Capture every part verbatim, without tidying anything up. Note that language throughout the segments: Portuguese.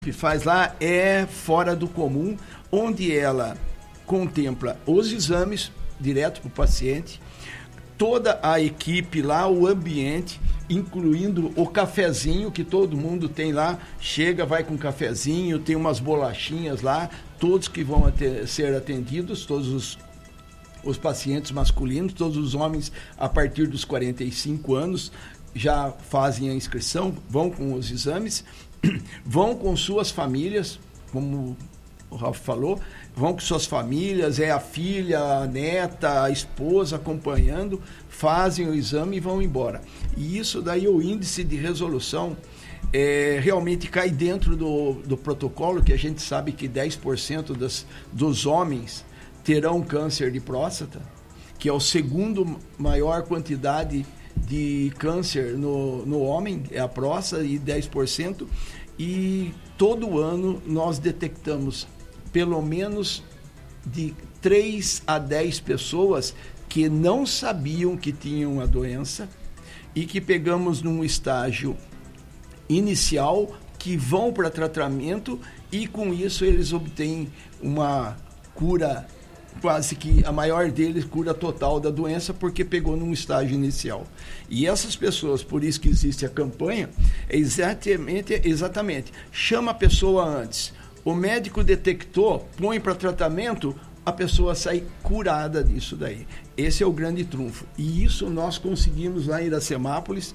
que faz lá é fora do comum, onde ela contempla os exames direto para o paciente, toda a equipe lá, o ambiente, incluindo o cafezinho que todo mundo tem lá, chega, vai com um cafezinho, tem umas bolachinhas lá, todos que vão até, ser atendidos, todos os, os pacientes masculinos, todos os homens a partir dos quarenta e cinco anos já fazem a inscrição, vão com os exames, vão com suas famílias, como o Ralf falou, vão com suas famílias, é a filha, a neta, a esposa acompanhando, fazem o exame e vão embora. E isso daí, o índice de resolução é, realmente cai dentro do, do protocolo, que a gente sabe que dez por cento das, dos homens terão câncer de próstata, que é o segundo maior quantidade de câncer no, no homem, é a próstata, e dez por cento, e todo ano nós detectamos pelo menos de três a dez pessoas que não sabiam que tinham a doença e que pegamos num estágio inicial, que vão para tratamento e com isso eles obtêm uma cura, quase que a maior deles, cura total da doença, porque pegou num estágio inicial. E essas pessoas, por isso que existe a campanha, é exatamente, exatamente, chama a pessoa antes, o médico detectou, põe para tratamento, a pessoa sai curada disso daí. Esse é o grande trunfo. E isso nós conseguimos lá em Iracemápolis.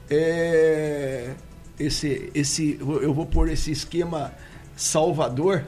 É, esse, esse, eu vou pôr esse esquema salvador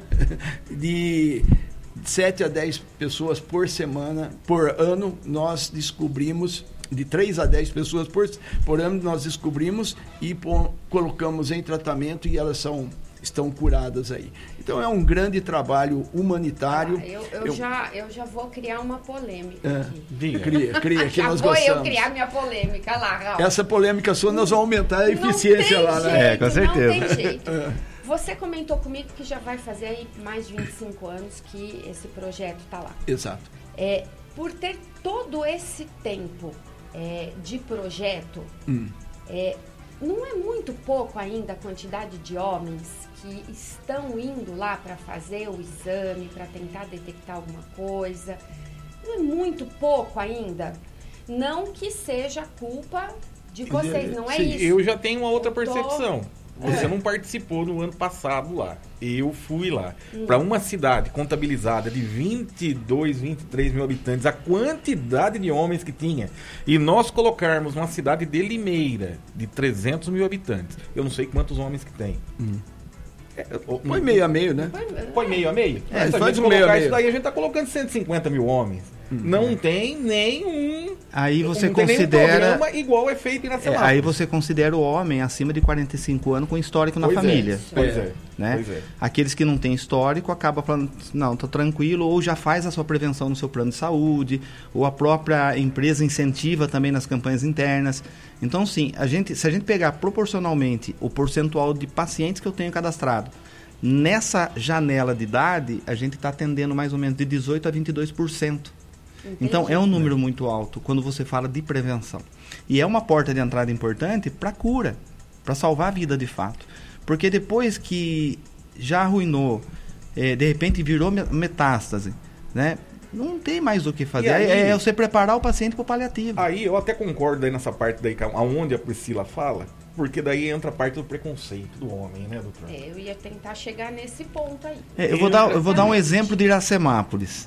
de sete a dez pessoas por semana, por ano, nós descobrimos, de três a dez pessoas por, por ano, nós descobrimos e pô, colocamos em tratamento e elas são, estão curadas aí. Então é um grande trabalho humanitário. Ah, eu, eu, eu, já, eu já vou criar uma polêmica é, aqui. Diga. Cria, cria, que já nós vou gostamos. eu criar minha polêmica lá, Raul. Essa polêmica sua, nós vamos aumentar a eficiência lá, jeito, né? É, com certeza. Não tem jeito. É. Você comentou comigo que já vai fazer aí mais de vinte e cinco anos que esse projeto está lá. Exato. É, por ter todo esse tempo é, de projeto, hum. é, não é muito pouco ainda a quantidade de homens que estão indo lá para fazer o exame, para tentar detectar alguma coisa? Não é muito pouco ainda? Não que seja culpa de vocês, não é Sim, isso. eu já tenho uma outra Eu tô... percepção. Você É. não participou no ano passado lá. Eu fui lá. Hum. Para uma cidade contabilizada de vinte e dois, vinte e três mil habitantes, a quantidade de homens que tinha, e nós colocarmos uma cidade de Limeira, de trezentos mil habitantes, eu não sei quantos homens que tem. Hum. É, Foi meio a meio, né? Põe meio a meio? É, Se a faz gente um meio a colocar meio. isso daí, a gente está colocando cento e cinquenta mil homens. Hum. Não tem nenhum... Aí você não tem considera... nenhum programa igual é feito na É, aí você considera o homem acima de quarenta e cinco anos com histórico na pois família. É, pois é. Né? Pois é. Aqueles que não têm histórico acabam falando, não, tô tranquilo, ou já faz a sua prevenção no seu plano de saúde, ou a própria empresa incentiva também nas campanhas internas. Então, sim, a gente, se a gente pegar proporcionalmente o percentual de pacientes que eu tenho cadastrado, nessa janela de idade, a gente está atendendo mais ou menos de dezoito a vinte e dois por cento. Entendi. Então, é um número muito alto quando você fala de prevenção. E é uma porta de entrada importante para a cura, para salvar a vida de fato. Porque depois que já arruinou, é, de repente virou metástase, né? Não tem mais o que fazer. Aí, é, é você preparar o paciente para o paliativo. Aí eu até concordo aí nessa parte daí, aonde a Priscila fala, porque daí entra a parte do preconceito do homem, né, doutor? É, eu ia tentar chegar nesse ponto aí. É, eu, vou dar, eu vou dar um exemplo de Iracemápolis.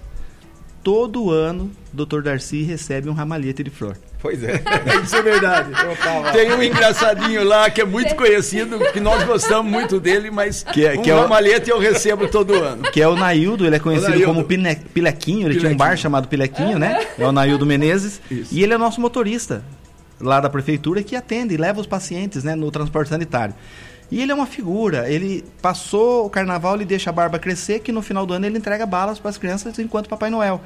Todo ano, o doutor Darcy recebe um ramalhete de flor. Pois é. Isso é verdade. Tem um engraçadinho lá que é muito conhecido, que nós gostamos muito dele, mas que é, um que é ramalhete eu recebo todo ano. Que é o Naildo, ele é conhecido como Pine, Pilequinho, ele Pilequinho. Tinha um bar chamado Pilequinho, uhum. né? É o Naildo Menezes. Isso. E ele é nosso motorista lá da prefeitura que atende e leva os pacientes, né, no transporte sanitário. E ele é uma figura, ele passou o carnaval, ele deixa a barba crescer, que no final do ano ele entrega balas para as crianças enquanto Papai Noel.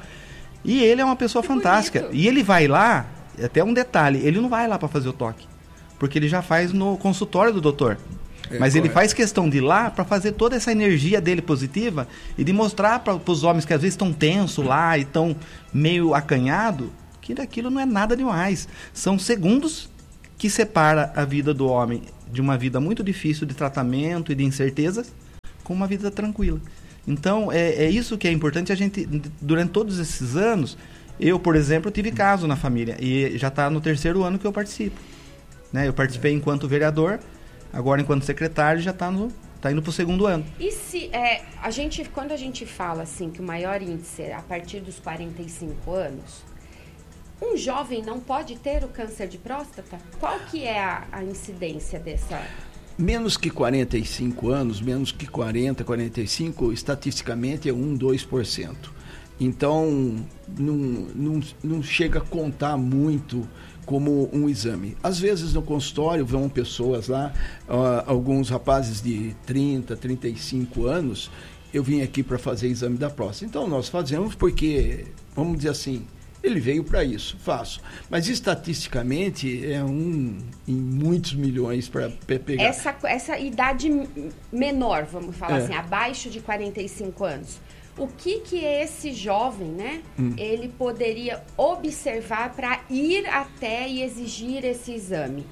E ele é uma pessoa que fantástica. Bonito. E ele vai lá, até um detalhe, ele não vai lá para fazer o toque, porque ele já faz no consultório do doutor. É, Mas correto. Ele faz questão de ir lá para fazer toda essa energia dele positiva e de mostrar para os homens que às vezes estão tensos lá e estão meio acanhados, que aquilo não é nada demais. São segundos que separa a vida do homem de uma vida muito difícil de tratamento e de incertezas com uma vida tranquila. Então, é, é isso que é importante a gente, durante todos esses anos, eu, por exemplo, tive caso na família, e já está no terceiro ano que eu participo. Né? Eu participei é. enquanto vereador, agora enquanto secretário já está no... Está indo para o segundo ano. E se é, a gente, quando a gente fala assim que o maior índice é a partir dos quarenta e cinco anos, um jovem não pode ter o câncer de próstata? Qual que é a, a incidência dessa? Menos que quarenta e cinco anos, menos que quarenta, quarenta e cinco, estatisticamente é um, dois por cento. Então, não, não, não chega a contar muito como um exame. Às vezes no consultório vão pessoas lá, uh, alguns rapazes de trinta, trinta e cinco anos, eu vim aqui para fazer exame da próstata. Então nós fazemos porque, vamos dizer assim, ele veio para isso, faço. Mas estatisticamente é um em muitos milhões para pegar. Essa, essa idade menor, vamos falar é. assim, abaixo de quarenta e cinco anos. O que que esse jovem, né, hum. ele poderia observar para ir até e exigir esse exame?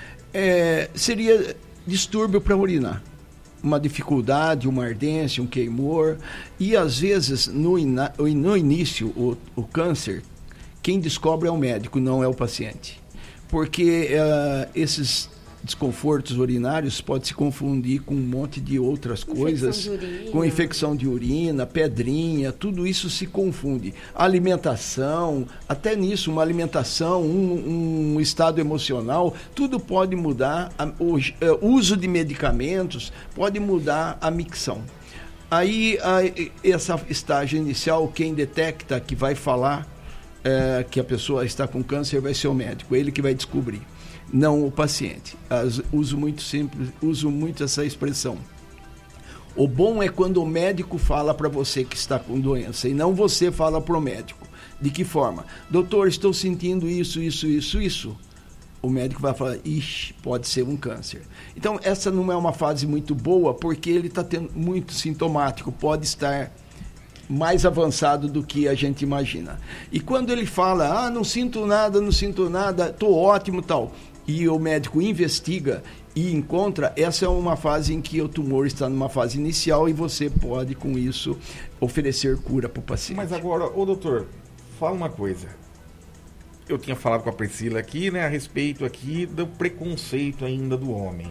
É, seria distúrbio para urinar. Uma dificuldade, uma ardência, um queimor. E, às vezes, no, ina- no início, o, o câncer, quem descobre é o médico, não é o paciente. Porque uh, esses desconfortos urinários pode se confundir com um monte de outras infecção coisas, de com infecção de urina, pedrinha, tudo isso se confunde. Alimentação, até nisso, uma alimentação, um, um estado emocional, tudo pode mudar, a, o, o uso de medicamentos pode mudar a micção. Aí, a, essa estágio inicial, quem detecta que vai falar é, que a pessoa está com câncer vai ser o médico, ele que vai descobrir. Não o paciente. As, uso muito simples, uso muito essa expressão. O bom é quando o médico fala para você que está com doença e não você fala para o médico. De que forma? Doutor, estou sentindo isso, isso, isso, isso. O médico vai falar, ixi, pode ser um câncer. Então, essa não é uma fase muito boa porque ele está tendo muito sintomático, pode estar mais avançado do que a gente imagina. E quando ele fala, ah, não sinto nada, não sinto nada, estou ótimo e tal, e o médico investiga e encontra, essa é uma fase em que o tumor está numa fase inicial e você pode, com isso, oferecer cura para o paciente. Mas agora, ô doutor, fala uma coisa. Eu tinha falado com a Priscila aqui, né, a respeito aqui do preconceito ainda do homem.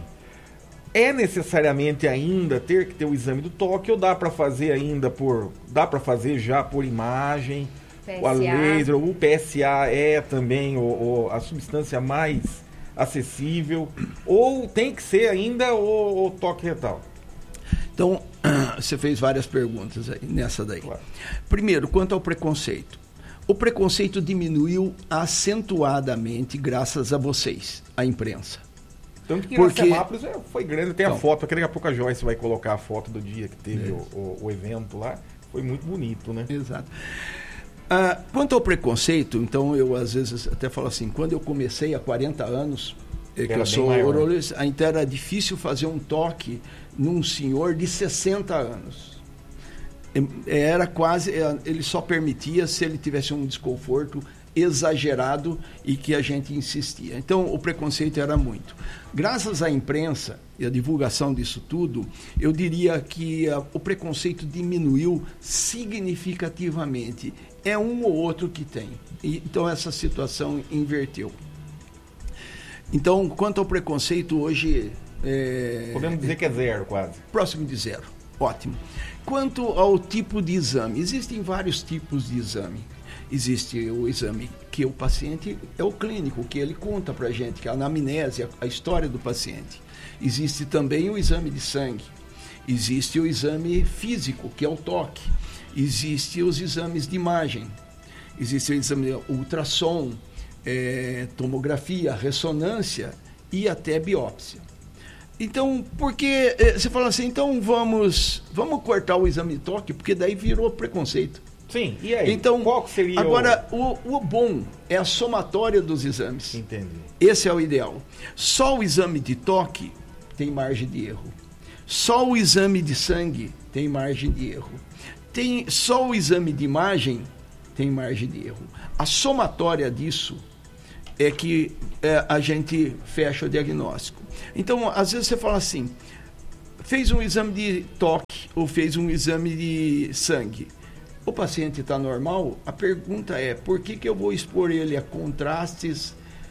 É necessariamente ainda ter que ter o exame do toque ou dá para fazer ainda por... Dá para fazer já por imagem, P S A. O laser, o P S A é também o, o, a substância mais acessível, ou tem que ser ainda o, o toque retal? Então, você fez várias perguntas aí, nessa daí. Claro. Primeiro, quanto ao preconceito. O preconceito diminuiu acentuadamente graças a vocês, a imprensa. Tanto que Porque... na Semápolis foi grande, tem então, a foto, daqui a pouco a Joyce vai colocar a foto do dia que teve é. o, o, o evento lá, foi muito bonito, né? Exato. Ah, quanto ao preconceito, então eu às vezes até falo assim, quando eu comecei há quarenta anos, é que eu sou urologista, então era difícil fazer um toque num senhor de sessenta anos. Era quase, ele só permitia se ele tivesse um desconforto exagerado e que a gente insistia. Então o preconceito era muito. Graças à imprensa e à divulgação disso tudo, eu diria que a, o preconceito diminuiu significativamente. É um ou outro que tem. E, então essa situação inverteu. Então, quanto ao preconceito hoje... É, podemos dizer que é zero quase. Próximo de zero. Ótimo. Quanto ao tipo de exame, existem vários tipos de exame. Existe o exame que o paciente é o clínico, que ele conta para a gente, que é a anamnese, a história do paciente. Existe também o exame de sangue. Existe o exame físico, que é o toque. Existem os exames de imagem. Existe o exame de ultrassom, é, tomografia, ressonância e até biópsia. Então, porque é, você fala assim, então vamos, vamos cortar o exame de toque, porque daí virou preconceito. Sim, e aí? Então, qual seria agora, o... O, o bom é a somatória dos exames. Entendi. Esse é o ideal. Só o exame de toque tem margem de erro. Só o exame de sangue tem margem de erro. Tem, só o exame de imagem tem margem de erro. A somatória disso é que é, a gente fecha o diagnóstico. Então, às vezes você fala assim, fez um exame de toque ou fez um exame de sangue. O paciente está normal? A pergunta é, por que, que eu vou expor ele a contrastes,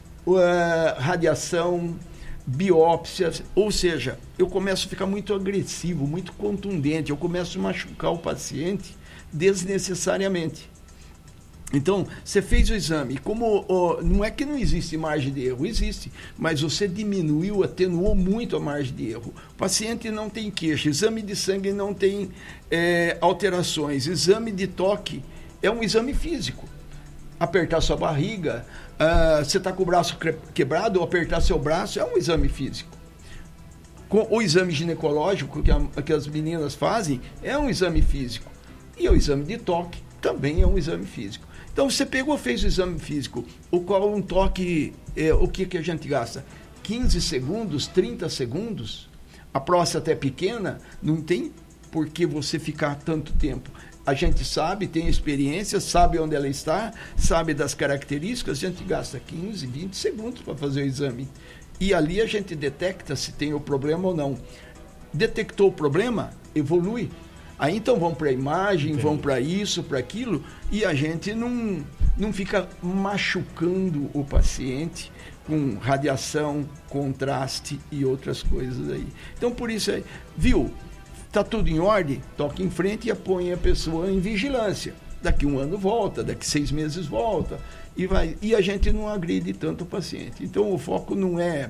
a radiação, biópsias? Ou seja, eu começo a ficar muito agressivo, muito contundente, eu começo a machucar o paciente desnecessariamente. Então, você fez o exame, como ó, não é que não existe margem de erro, existe, mas você diminuiu, atenuou muito a margem de erro. O paciente não tem queixa, exame de sangue não tem é, alterações, exame de toque é um exame físico. Apertar sua barriga, uh, você está com o braço quebrado, ou apertar seu braço, é um exame físico. Com o exame ginecológico que, a, que as meninas fazem, é um exame físico. E o exame de toque também é um exame físico. Então, você pegou, fez o exame físico, o qual um toque, é, o que, que a gente gasta? quinze segundos, trinta segundos, a próstata é pequena, não tem por que você ficar tanto tempo. A gente sabe, tem experiência, sabe onde ela está, sabe das características, a gente gasta quinze, vinte segundos para fazer o exame. E ali a gente detecta se tem o problema ou não. Detectou o problema, evolui. Aí então vão para a imagem, Entendi. vão para isso, para aquilo, e a gente não, não fica machucando o paciente com radiação, contraste e outras coisas aí. Então por isso aí, viu, está tudo em ordem, toca em frente e põe a pessoa em vigilância. Daqui um ano volta, daqui seis meses volta, e, vai, e a gente não agride tanto o paciente. Então o foco não é...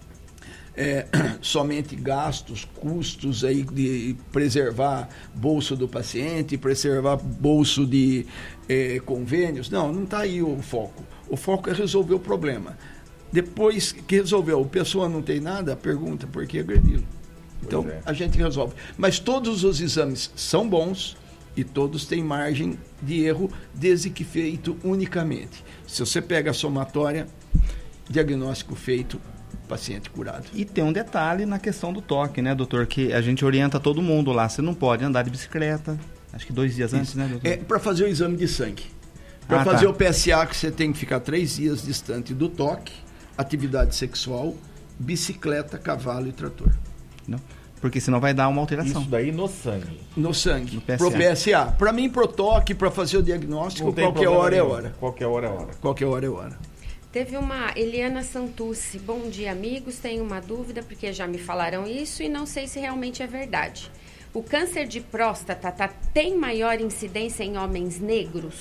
É, somente gastos, custos aí de preservar bolso do paciente, preservar bolso de é, convênios. Não, não está aí o foco. O foco é resolver o problema. Depois que resolveu, a pessoa não tem nada, pergunta por que agredi-lo. Então, é. a gente resolve. Mas todos os exames são bons e todos têm margem de erro, desde que feito unicamente. Se você pega a somatória, diagnóstico feito, paciente curado. E tem um detalhe na questão do toque, né, doutor? Que a gente orienta todo mundo lá. Você não pode andar de bicicleta, acho que dois dias Isso. antes, né, doutor? É para fazer o exame de sangue. Para ah, fazer tá. o P S A, que você tem que ficar três dias distante do toque, atividade sexual, bicicleta, cavalo e trator. Não. Porque senão vai dar uma alteração. Isso daí no sangue. No sangue. No P S A. Pro P S A. Para mim, pro toque, para fazer o diagnóstico, qualquer hora é hora. Qualquer hora é hora. Qualquer hora é hora. Teve uma Eliana Santucci, bom dia amigos, tenho uma dúvida porque já me falaram isso e não sei se realmente é verdade. O câncer de próstata tá, tem maior incidência em homens negros?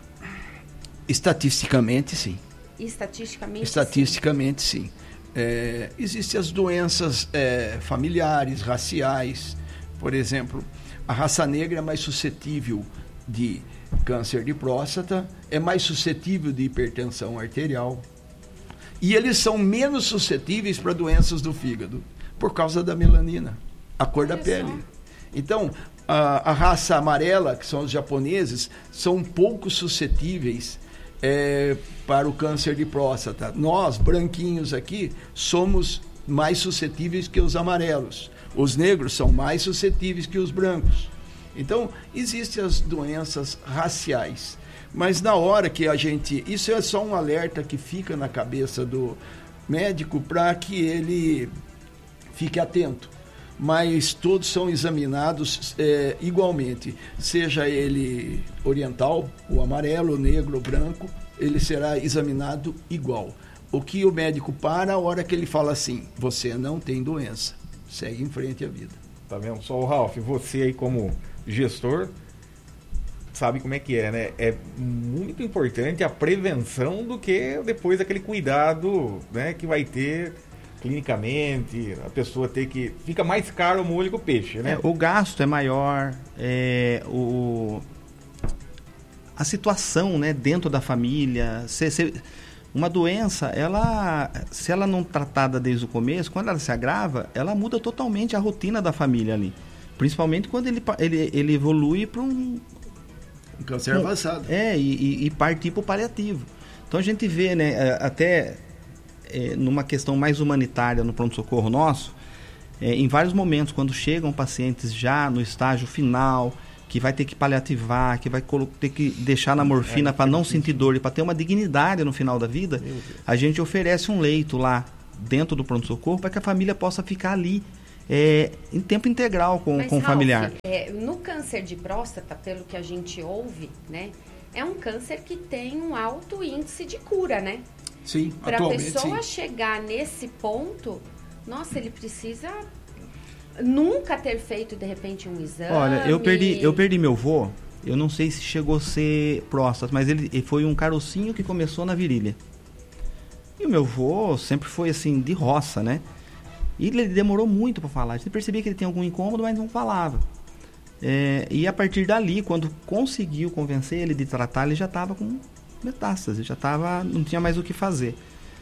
Estatisticamente sim. Estatisticamente, Estatisticamente sim. sim. É, existem as doenças é, familiares, raciais, por exemplo, a raça negra é mais suscetível de câncer de próstata, é mais suscetível de hipertensão arterial e eles são menos suscetíveis para doenças do fígado por causa da melanina, a cor da pele. Então, a, a raça amarela, que são os japoneses, são pouco suscetíveis é, para o câncer de próstata. Nós, branquinhos aqui, somos mais suscetíveis que os amarelos. Os negros são mais suscetíveis que os brancos. Então, existem as doenças raciais, mas na hora que a gente... Isso é só um alerta que fica na cabeça do médico para que ele fique atento. Mas todos são examinados é, igualmente, seja ele oriental, o amarelo, o negro, o branco, ele será examinado igual. O que o médico para a hora que ele fala assim, você não tem doença, segue em frente a vida. Tá vendo só, Ralf, você aí como gestor sabe como é que é, né? É muito importante a prevenção do que depois aquele cuidado, né, que vai ter clinicamente, a pessoa ter que... Fica mais caro o molho que o peixe, né? É, o gasto é maior, é, o, a situação, né, dentro da família, se, se, uma doença, ela, se ela não tratada desde o começo, quando ela se agrava, ela muda totalmente a rotina da família ali. Principalmente quando ele, ele, ele evolui para um... Um câncer avançado. É, e, e partir para o paliativo. Então a gente vê, né, até é, numa questão mais humanitária no pronto-socorro nosso, é, em vários momentos, quando chegam pacientes já no estágio final, que vai ter que paliativar, que vai ter que deixar na morfina é, para não sentir dor e para ter uma dignidade no final da vida, a gente oferece um leito lá dentro do pronto-socorro para que a família possa ficar ali é, em tempo integral com, Mas, com o Ralf, familiar. É, no câncer de próstata, pelo que a gente ouve, né, é um câncer que tem um alto índice de cura, né? Sim, Para a pessoa sim. chegar nesse ponto, nossa, ele precisa nunca ter feito, de repente, um exame. Olha, eu perdi, eu perdi meu vô, eu não sei se chegou a ser próstata, mas ele, ele foi um carocinho que começou na virilha. E o meu vô sempre foi assim, de roça, né? E ele demorou muito para falar. Você percebia que ele tinha algum incômodo, mas não falava. É, e a partir dali, quando conseguiu convencer ele de tratar, ele já estava com metástase, já tava, não tinha mais o que fazer.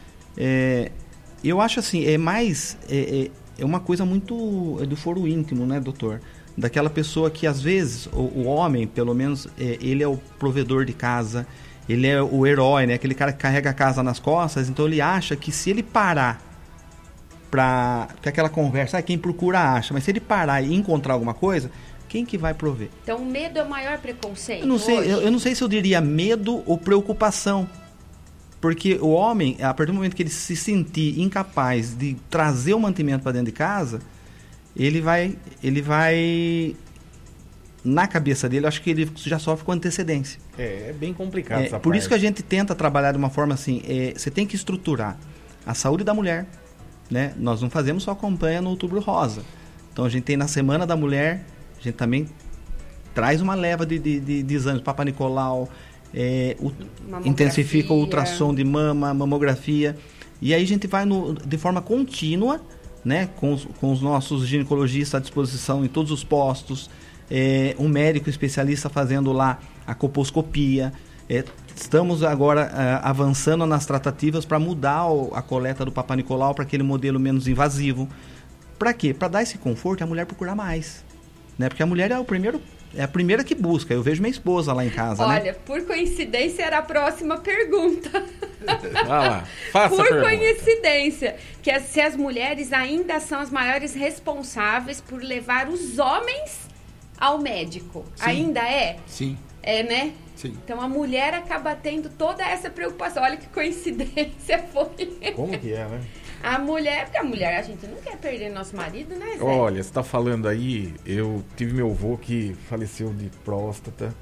É, eu acho assim, é mais... É, é uma coisa muito é do foro íntimo, né, doutor? Daquela pessoa que, às vezes, o, o homem, pelo menos, é, ele é o provedor de casa, ele é o herói, né? Aquele cara que carrega a casa nas costas, então ele acha que se ele parar para aquela conversa, ah, quem procura acha, mas se ele parar e encontrar alguma coisa, quem que vai prover? Então o medo é o maior preconceito. Eu não sei, eu, eu não sei se eu diria medo ou preocupação, porque o homem, a partir do momento que ele se sentir incapaz de trazer o mantimento para dentro de casa, ele vai, ele vai na cabeça dele, eu acho que ele já sofre com antecedência. É, é bem complicado É, essa por parte. isso que a gente tenta trabalhar de uma forma assim, é, você tem que estruturar a saúde da mulher, né? Nós não fazemos só campanha no Outubro Rosa. Então a gente tem na Semana da Mulher, a gente também traz uma leva de, de, de, de exames, Papa Nicolau, é, o, intensifica o ultrassom de mama, mamografia, e aí a gente vai no, de forma contínua, né? Com os, com os nossos ginecologistas à disposição em todos os postos, é, um médico especialista fazendo lá a colposcopia. É, estamos agora é, avançando nas tratativas para mudar o, a coleta do Papa Nicolau para aquele modelo menos invasivo. Para quê? Para dar esse conforto e a mulher procurar mais, né? Porque a mulher é o primeiro, é a primeira que busca. Eu vejo minha esposa lá em casa, Olha, né? por coincidência era a próxima pergunta. Vai lá, faça Por a pergunta. coincidência, que as, se as mulheres ainda são as maiores responsáveis por levar os homens ao médico. Sim. Ainda é? Sim, É, né? sim. Então a mulher acaba tendo toda essa preocupação. Olha que coincidência foi. Como que é, né? A mulher, porque a mulher, a gente não quer perder nosso marido, né, Zé? Olha, você tá falando aí, eu tive meu avô que faleceu de próstata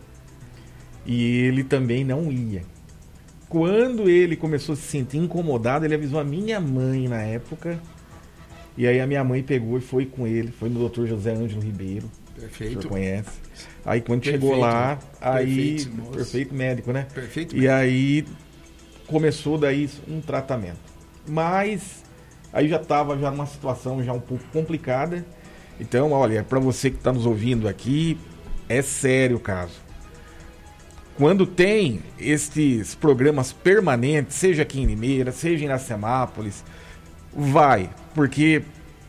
e ele também não ia. Quando ele começou a se sentir incomodado, ele avisou a minha mãe na época, e aí a minha mãe pegou e foi com ele, foi no doutor José Ângelo Ribeiro, o Perfeito. senhor conhece. Aí quando Perfeito. chegou lá, aí, Perfeito, moço. perfeito médico, né? Perfeito. E aí começou daí um tratamento. Mas aí já estava já numa situação já um pouco complicada. Então, olha, para você que está nos ouvindo aqui, é sério o caso. Quando tem estes programas permanentes, seja aqui em Limeira, seja em Iracemápolis, vai, porque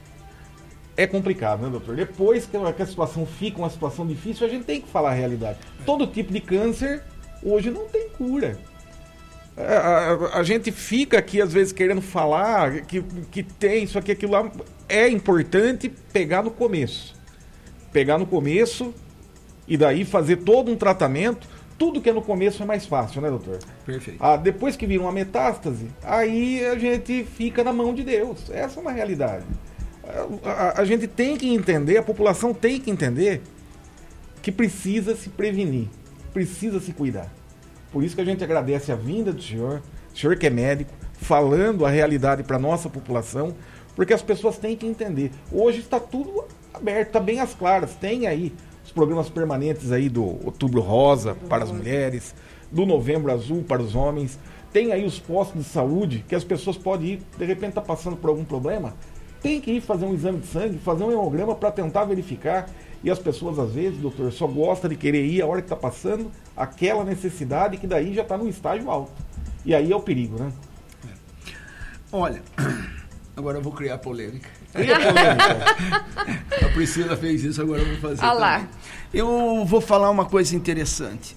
é complicado, né, doutor? Depois que a situação fica uma situação difícil, a gente tem que falar a realidade. Todo tipo de câncer hoje não tem cura. A, a, a gente fica aqui, às vezes, querendo falar que, que tem isso aqui, aquilo lá. É importante pegar no começo. Pegar no começo e daí fazer todo um tratamento. Tudo que é no começo é mais fácil, né, doutor? Perfeito. Ah, depois que vira uma metástase, aí a gente fica na mão de Deus. Essa é uma realidade. A, a, a gente tem que entender, a população tem que entender que precisa se prevenir, precisa se cuidar. Por isso que a gente agradece a vinda do senhor, o senhor que é médico, falando a realidade para a nossa população, porque as pessoas têm que entender. Hoje está tudo aberto, está bem às claras. Tem aí os programas permanentes aí do Outubro Rosa para as mulheres, do Novembro Azul para os homens. Tem aí os postos de saúde que as pessoas podem ir, de repente está passando por algum problema, tem que ir fazer um exame de sangue, fazer um hemograma para tentar verificar. E as pessoas, às vezes, doutor, só gostam de querer ir a hora que está passando aquela necessidade que daí já está num estágio alto. E aí é o perigo, né? É. Olha, agora eu vou criar polêmica. Cria polêmica. A Priscila fez isso, agora eu vou fazer Ah lá. também. Eu vou falar uma coisa interessante.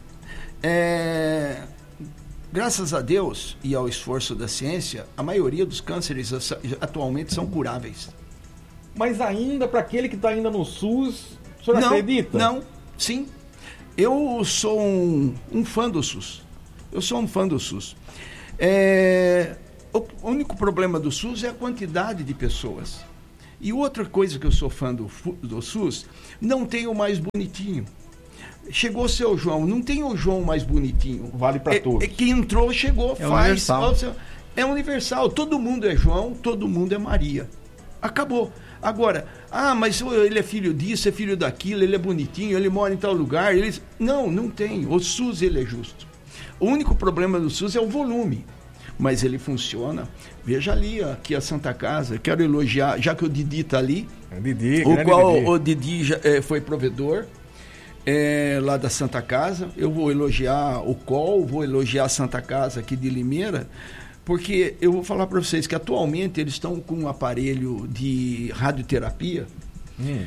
É... Graças a Deus e ao esforço da ciência, a maioria dos cânceres atualmente são curáveis. Mas ainda, para aquele que está ainda no SUS, o senhor não, acredita? Não, sim. Eu sou um, um fã do SUS. Eu sou um fã do SUS. É, o único problema do SUS é a quantidade de pessoas. E outra coisa que eu sou fã do, do SUS, não tem o mais bonitinho. Chegou o seu João, não tem o João mais bonitinho. Vale para é, todos. É, quem entrou, chegou, é faz. Universal. É universal. Todo mundo é João, todo mundo é Maria. Acabou. Agora, ah, mas ele é filho disso, é filho daquilo, ele é bonitinho, ele mora em tal lugar. Ele... Não, não tem. O SUS, ele é justo. O único problema do SUS é o volume. Mas ele funciona. Veja ali, aqui a Santa Casa. Quero elogiar, já que o Didi está ali. É Didi, o qual Didi. o Didi já, é, foi provedor. É, lá da Santa Casa. Eu vou elogiar o C O L, vou elogiar a Santa Casa aqui de Limeira, porque eu vou falar para vocês que atualmente eles estão com um aparelho de radioterapia. Hum.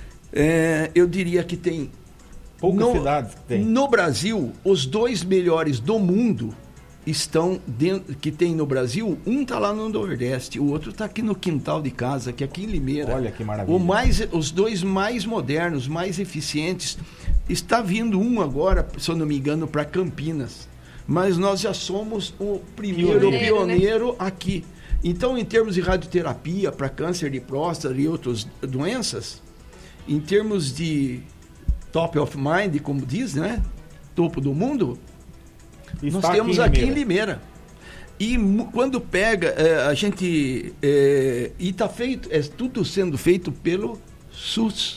É, eu diria que tem poucas no, cidades que tem. No Brasil, os dois melhores do mundo estão dentro, que tem no Brasil. Um está lá no Nordeste, o outro está aqui no quintal de casa, que é aqui em Limeira. Olha que maravilha. O mais, os dois mais modernos, mais eficientes. Está vindo um agora, se eu não me engano, para Campinas. Mas nós já somos o primeiro pioneiro, pioneiro né? aqui. Então, em termos de radioterapia para câncer de próstata e outras doenças, em termos de top of mind, como diz, né? Topo do mundo, Está nós temos aqui em Limeira. E quando pega, é, a gente... É, e está feito, é tudo sendo feito pelo SUS.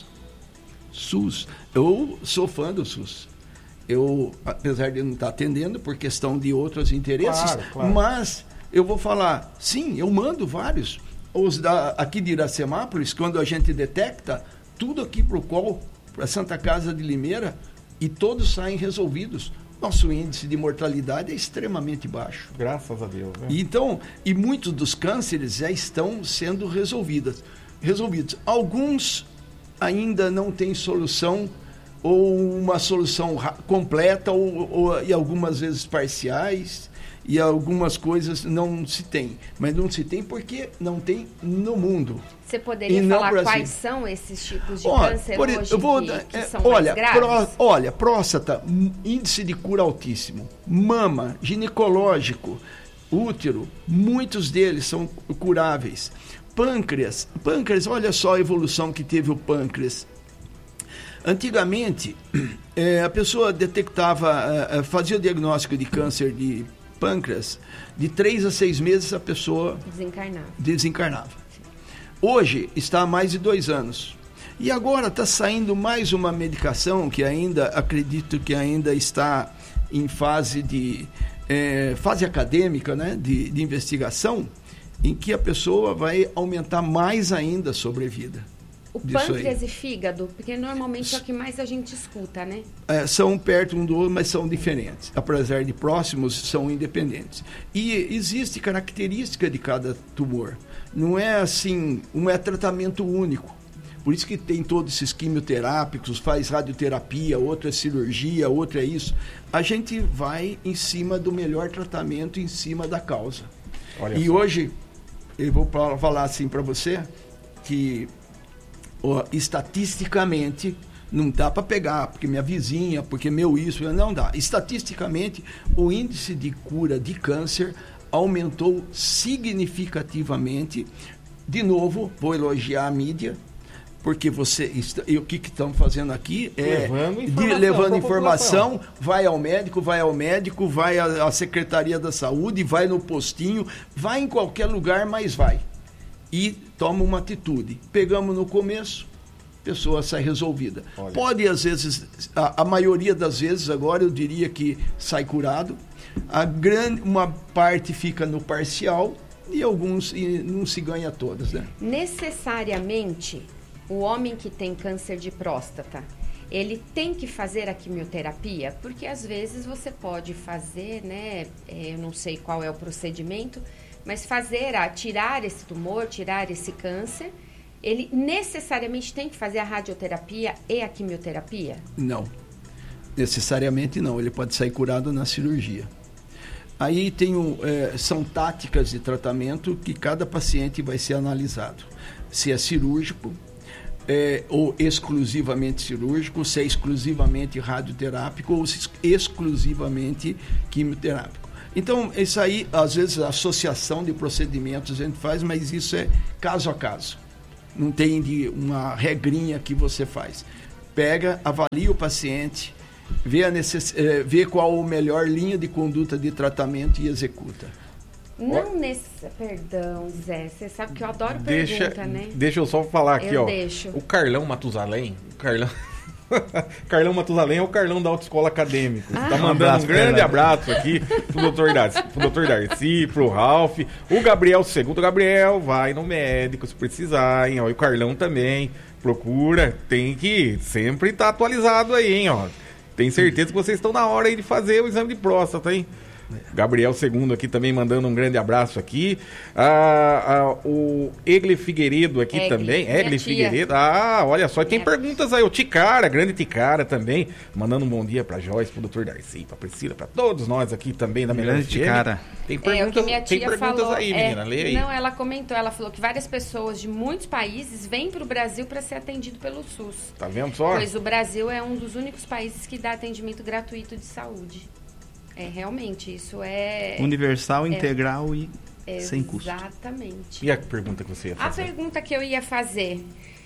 SUS. Eu sou fã do SUS. Eu, apesar de não estar atendendo por questão de outros interesses, claro, claro. Mas eu vou falar, sim, eu mando vários. Os da, aqui de Iracemápolis, quando a gente detecta, tudo aqui para o C O L, para Santa Casa de Limeira, e todos saem resolvidos. Nosso índice de mortalidade é extremamente baixo. Graças a Deus. Né? Então, e muitos dos cânceres já estão sendo resolvidos. resolvidos. Alguns ainda não têm solução, ou uma solução completa, ou, ou, e algumas vezes parciais, e algumas coisas não se tem. Mas não se tem porque não tem no mundo. Você poderia falar quais são esses tipos de olha, câncer por, hoje eu vou, que, é, que são olha, mais graves? Pró, olha, próstata, índice de cura altíssimo. Mama, ginecológico, útero, muitos deles são curáveis. Pâncreas, pâncreas, olha só a evolução que teve o pâncreas. Antigamente, é, a pessoa detectava, é, fazia o diagnóstico de câncer de pâncreas, de três a seis meses a pessoa desencarnava. desencarnava. Hoje está há mais de dois anos. E agora está saindo mais uma medicação que ainda, acredito que ainda está em fase de é, fase acadêmica, né, de, de investigação, em que a pessoa vai aumentar mais ainda a sobrevida. O pâncreas e fígado, porque normalmente é o que mais a gente escuta, né? É, são perto um do outro, mas são diferentes. Apesar de próximos, são independentes. E existe característica de cada tumor. Não é assim, um é tratamento único. Por isso que tem todos esses quimioterápicos, faz radioterapia, outro é cirurgia, outro é isso. A gente vai em cima do melhor tratamento, em cima da causa. Olha e só. Hoje, eu vou falar assim para você, que ó, estatisticamente não dá para pegar, porque minha vizinha, porque meu isso, não dá. Estatisticamente, o índice de cura de câncer aumentou significativamente. De novo, vou elogiar a mídia, porque você e o que estão fazendo aqui é levando informação, de, levando informação vai ao médico, vai ao médico, vai à, à Secretaria da Saúde, vai no postinho, vai em qualquer lugar, mas vai. E toma uma atitude. Pegamos no começo, a pessoa sai resolvida. Olha. Pode, às vezes, a, a maioria das vezes, agora eu diria que sai curado. A grande, uma parte fica no parcial e alguns e não se ganha todas, né? Necessariamente, o homem que tem câncer de próstata, ele tem que fazer a quimioterapia? Porque às vezes você pode fazer, né? Eu não sei qual é o procedimento, mas fazer, a, tirar esse tumor, tirar esse câncer, ele necessariamente tem que fazer a radioterapia e a quimioterapia? Não, necessariamente não. Ele pode sair curado na cirurgia. Aí tem o, é, são táticas de tratamento que cada paciente vai ser analisado. Se é cirúrgico, é, ou exclusivamente cirúrgico, se é exclusivamente radioterápico ou se é exclusivamente quimioterápico. Então, isso aí, às vezes, a associação de procedimentos a gente faz, mas isso é caso a caso. não tem de uma regrinha que você faz. Pega, avalia o paciente, vê, a necess... vê qual a melhor linha de conduta de tratamento e executa. Não nesse... Perdão, Zé. Você sabe que eu adoro deixa, pergunta, né? Deixa eu só falar aqui, eu ó. Deixo. O Carlão Matusalém, o Carlão... Carlão Matusalém é o Carlão da Autoescola Acadêmica. Ah, tá mandando um, abraço, um grande Carlão. Abraço aqui pro doutor Darcy, pro doutor Darcy, pro Ralph, o Gabriel segundo. O Gabriel vai no médico se precisar, hein? Ó, e o Carlão também. Procura, tem que sempre estar tá atualizado aí, hein? Ó. Tenho certeza que vocês estão na hora aí de fazer o exame de próstata, hein? Gabriel segundo aqui também mandando um grande abraço aqui. Ah, ah, o Egle Figueiredo aqui Egli, também. Egle Figueiredo. Ah, olha só. Tem perguntas aí. O Ticara, grande Ticara também. Mandando um bom dia pra Joyce, pro doutor Darcy, pra Priscila, pra todos nós aqui também da Melhor Ticara. Tem perguntas, é, minha tia tem perguntas falou, aí, é, menina. Lê aí. Não, ela comentou. Ela falou que várias pessoas de muitos países vêm pro Brasil para ser atendido pelo SUS. Tá vendo só? Pois o Brasil é um dos únicos países que dá atendimento gratuito de saúde. É, realmente, isso é... Universal, é, integral e é, sem custo. Exatamente. E a pergunta que você ia fazer? A pergunta que eu ia fazer...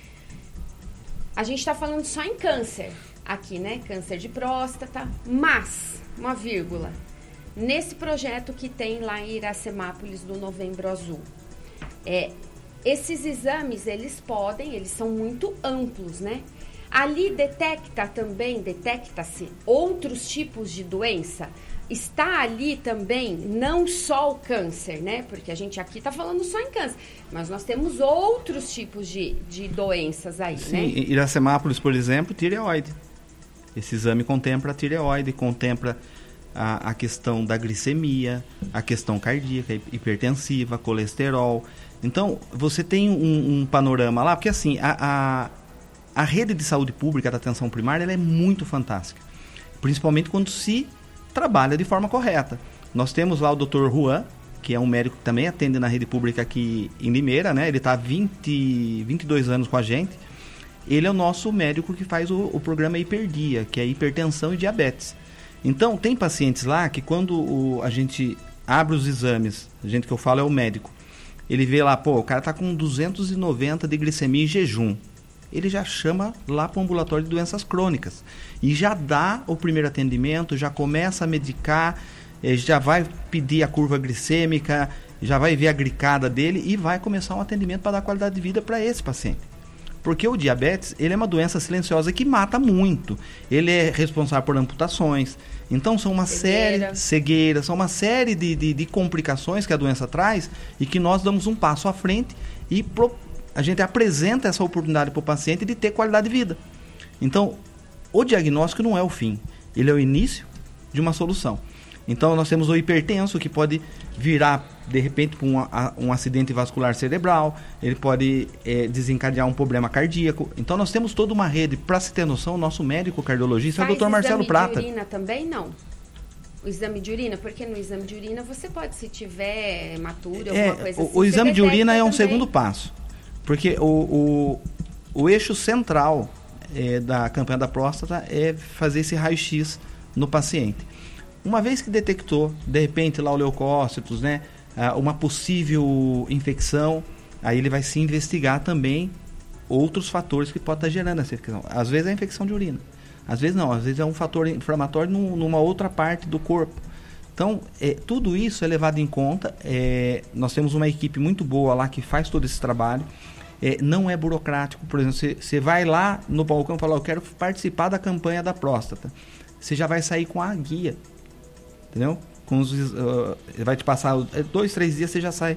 A gente está falando só em câncer aqui, né? Câncer de próstata. Mas, uma vírgula. Nesse projeto que tem lá em Iracemápolis do Novembro Azul, é, esses exames, eles podem, eles são muito amplos, né? Ali detecta também, detecta-se outros tipos de doença? Está ali também não só o câncer, né? Porque a gente aqui está falando só em câncer, mas nós temos outros tipos de, de doenças aí, Sim, né? Sim, Iracemápolis, por exemplo, tireoide. Esse exame contempla a tireoide, contempla a, a questão da glicemia, a questão cardíaca, hipertensiva, colesterol. Então, você tem um, um panorama lá, porque assim, a, a, a rede de saúde pública da atenção primária ela é muito fantástica, principalmente quando se trabalha de forma correta. Nós temos lá o doutor Juan, que é um médico que também atende na rede pública aqui em Limeira, né? Ele está há vinte, vinte e dois anos com a gente. Ele é o nosso médico que faz o, o programa Hiperdia, que é hipertensão e diabetes. Então, tem pacientes lá que quando o, a gente abre os exames, a gente que eu falo é o médico, ele vê lá, pô, o cara está com duzentos e noventa de glicemia em jejum. Ele já chama lá para o ambulatório de doenças crônicas. E já dá o primeiro atendimento, já começa a medicar, já vai pedir a curva glicêmica, já vai ver a glicada dele e vai começar um atendimento para dar qualidade de vida para esse paciente. Porque o diabetes, ele é uma doença silenciosa que mata muito. Ele é responsável por amputações. Então, são uma cegueira. série... Cegueira. São uma série de, de, de complicações que a doença traz e que nós damos um passo à frente e pro, a gente apresenta essa oportunidade para o paciente de ter qualidade de vida. Então, o diagnóstico não é o fim. Ele é o início de uma solução. Então, nós temos o hipertenso, que pode virar, de repente, para um, um acidente vascular cerebral, ele pode é, desencadear um problema cardíaco. Então, nós temos toda uma rede. Para se ter noção, o nosso médico cardiologista é o doutor Marcelo Prata. O exame de urina também, não? O exame de urina? Porque no exame de urina você pode, se tiver hematúria, é, alguma coisa o, assim... O exame de urina é um também. segundo passo. Porque o, o, o eixo central é, da campanha da próstata é fazer esse raio-x no paciente. Uma vez que detectou, de repente, lá o leucócitos, né, uma possível infecção, aí ele vai se investigar também outros fatores que podem estar gerando essa infecção. Às vezes é a infecção de urina, às vezes não, às vezes é um fator inflamatório num, numa outra parte do corpo. Então, é, tudo isso é levado em conta. É, nós temos uma equipe muito boa lá que faz todo esse trabalho. É, não é burocrático. Por exemplo, você vai lá no balcão e fala, eu quero participar da campanha da próstata. Você já vai sair com a guia. Entendeu? Com os, uh, vai te passar dois, três dias, você já sai,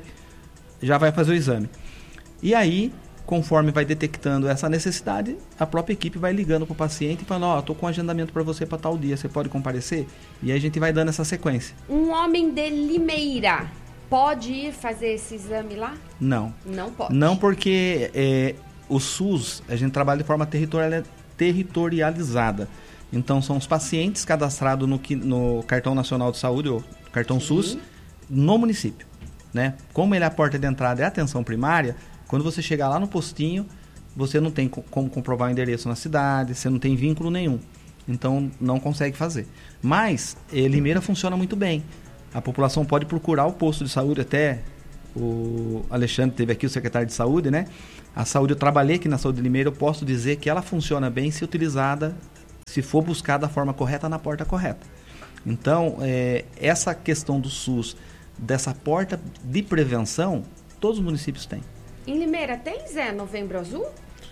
já vai fazer o exame. E aí, conforme vai detectando essa necessidade, a própria equipe vai ligando para o paciente e falando, ó, oh, estou com agendamento para você para tal dia, você pode comparecer? E aí a gente vai dando essa sequência. Um homem de Limeira pode ir fazer esse exame lá? Não. Não pode? Não, porque é, o SUS, a gente trabalha de forma territorial, territorializada. Então, são os pacientes cadastrados no, no Cartão Nacional de Saúde, ou Cartão Sim. SUS, no município. Né? Como ele é a porta de entrada é a atenção primária, quando você chegar lá no postinho, você não tem como comprovar o endereço na cidade, você não tem vínculo nenhum. Então, não consegue fazer. Mas, Limeira funciona muito bem. A população pode procurar o posto de saúde até o Alexandre teve aqui, o secretário de saúde, né? A saúde, eu trabalhei aqui na saúde de Limeira, eu posso dizer que ela funciona bem se utilizada, se for buscada da forma correta, na porta correta. Então, é, essa questão do SUS, dessa porta de prevenção, todos os municípios têm. Em Limeira tem, Zé, Novembro Azul?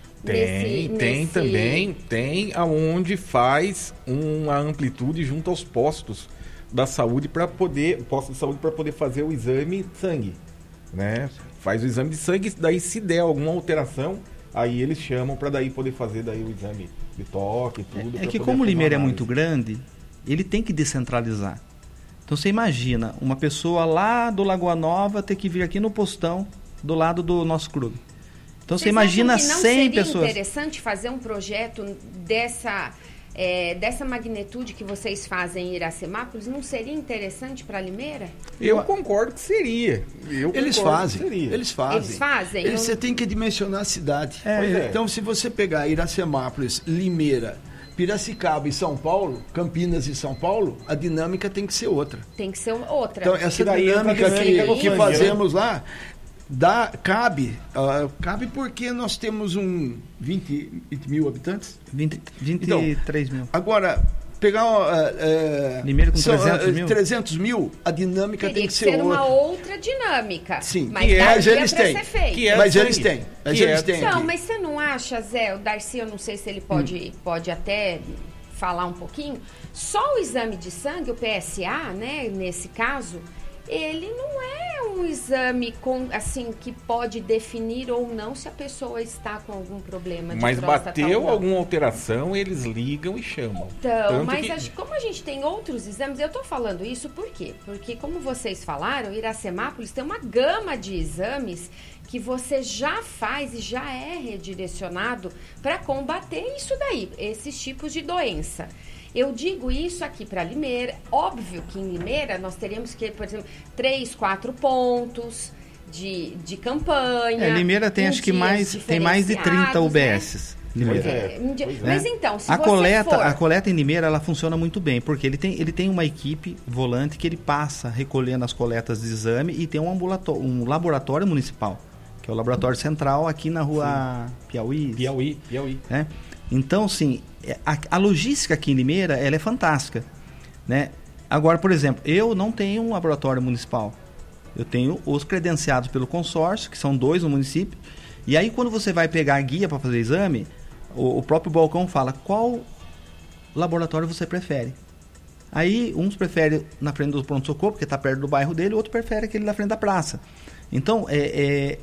Tem, nesse, tem nesse... também, tem aonde faz uma amplitude junto aos postos da saúde para poder, posto de saúde para poder fazer o exame de sangue, né? Faz o exame de sangue, daí se der alguma alteração, aí eles chamam para daí poder fazer daí o exame de toque e tudo. É, é que como o Limeira é muito grande, ele tem que descentralizar. Então você imagina uma pessoa lá do Lagoa Nova ter que vir aqui no postão do lado do nosso clube. Então Vocês você imagina cem pessoas. Seria interessante fazer um projeto dessa, é, dessa magnitude que vocês fazem em Iracemápolis? Não seria interessante para Limeira? Eu concordo que seria. Eu eles fazem. Que seria. Eles fazem. Eles fazem. Eles, você tem que dimensionar a cidade. É, é. Então, se você pegar Iracemápolis, Limeira, Piracicaba e São Paulo, Campinas e São Paulo, a dinâmica tem que ser outra. Tem que ser outra. Então, essa dinâmica que, que fazemos lá, dá, cabe, uh, cabe porque nós temos um vinte mil habitantes. vinte, vinte e três mil. Agora, pegar uh, uh, Limeira com são, trezentos mil? trezentos mil, a dinâmica Teria tem que, que ser, ser outra. uma outra dinâmica. Sim, mas, que é, mas eles têm. Que é mas eles têm. Mas que eles é, têm. Não, aqui. mas você não acha, Zé, o Darcy, eu não sei se ele pode, hum. pode até falar um pouquinho. Só o exame de sangue, o P S A, né, nesse caso, ele não é um exame com, assim, que pode definir ou não se a pessoa está com algum problema de mas próstata. Mas bateu ou não. alguma alteração, eles ligam e chamam. Então, Tanto mas que... acho, como a gente tem outros exames, eu estou falando isso por quê? Porque, como vocês falaram, Iracemápolis tem uma gama de exames que você já faz e já é redirecionado para combater isso daí, esses tipos de doença. Eu digo isso aqui para Limeira. Óbvio que em Limeira nós teríamos que, por exemplo, três, quatro pontos de, de campanha. É, Limeira tem acho que mais, tem mais de trinta U B S. Né? Limeira. É, mas então, se a você coleta, for... a coleta em Limeira, ela funciona muito bem, porque ele tem, ele tem uma equipe volante que ele passa recolhendo as coletas de exame e tem um, ambulatório, um laboratório municipal, que é o laboratório central aqui na rua Sim. Piauí. Piauí, Piauí. Né? Então, sim, a, a logística aqui em Limeira, ela é fantástica, né? Agora, por exemplo, eu não tenho um laboratório municipal. Eu tenho os credenciados pelo consórcio, que são dois no município. E aí, quando você vai pegar a guia para fazer exame, o, o próprio balcão fala qual laboratório você prefere. Aí, uns preferem na frente do pronto-socorro, porque está perto do bairro dele, o outro prefere aquele na frente da praça. Então, é, é,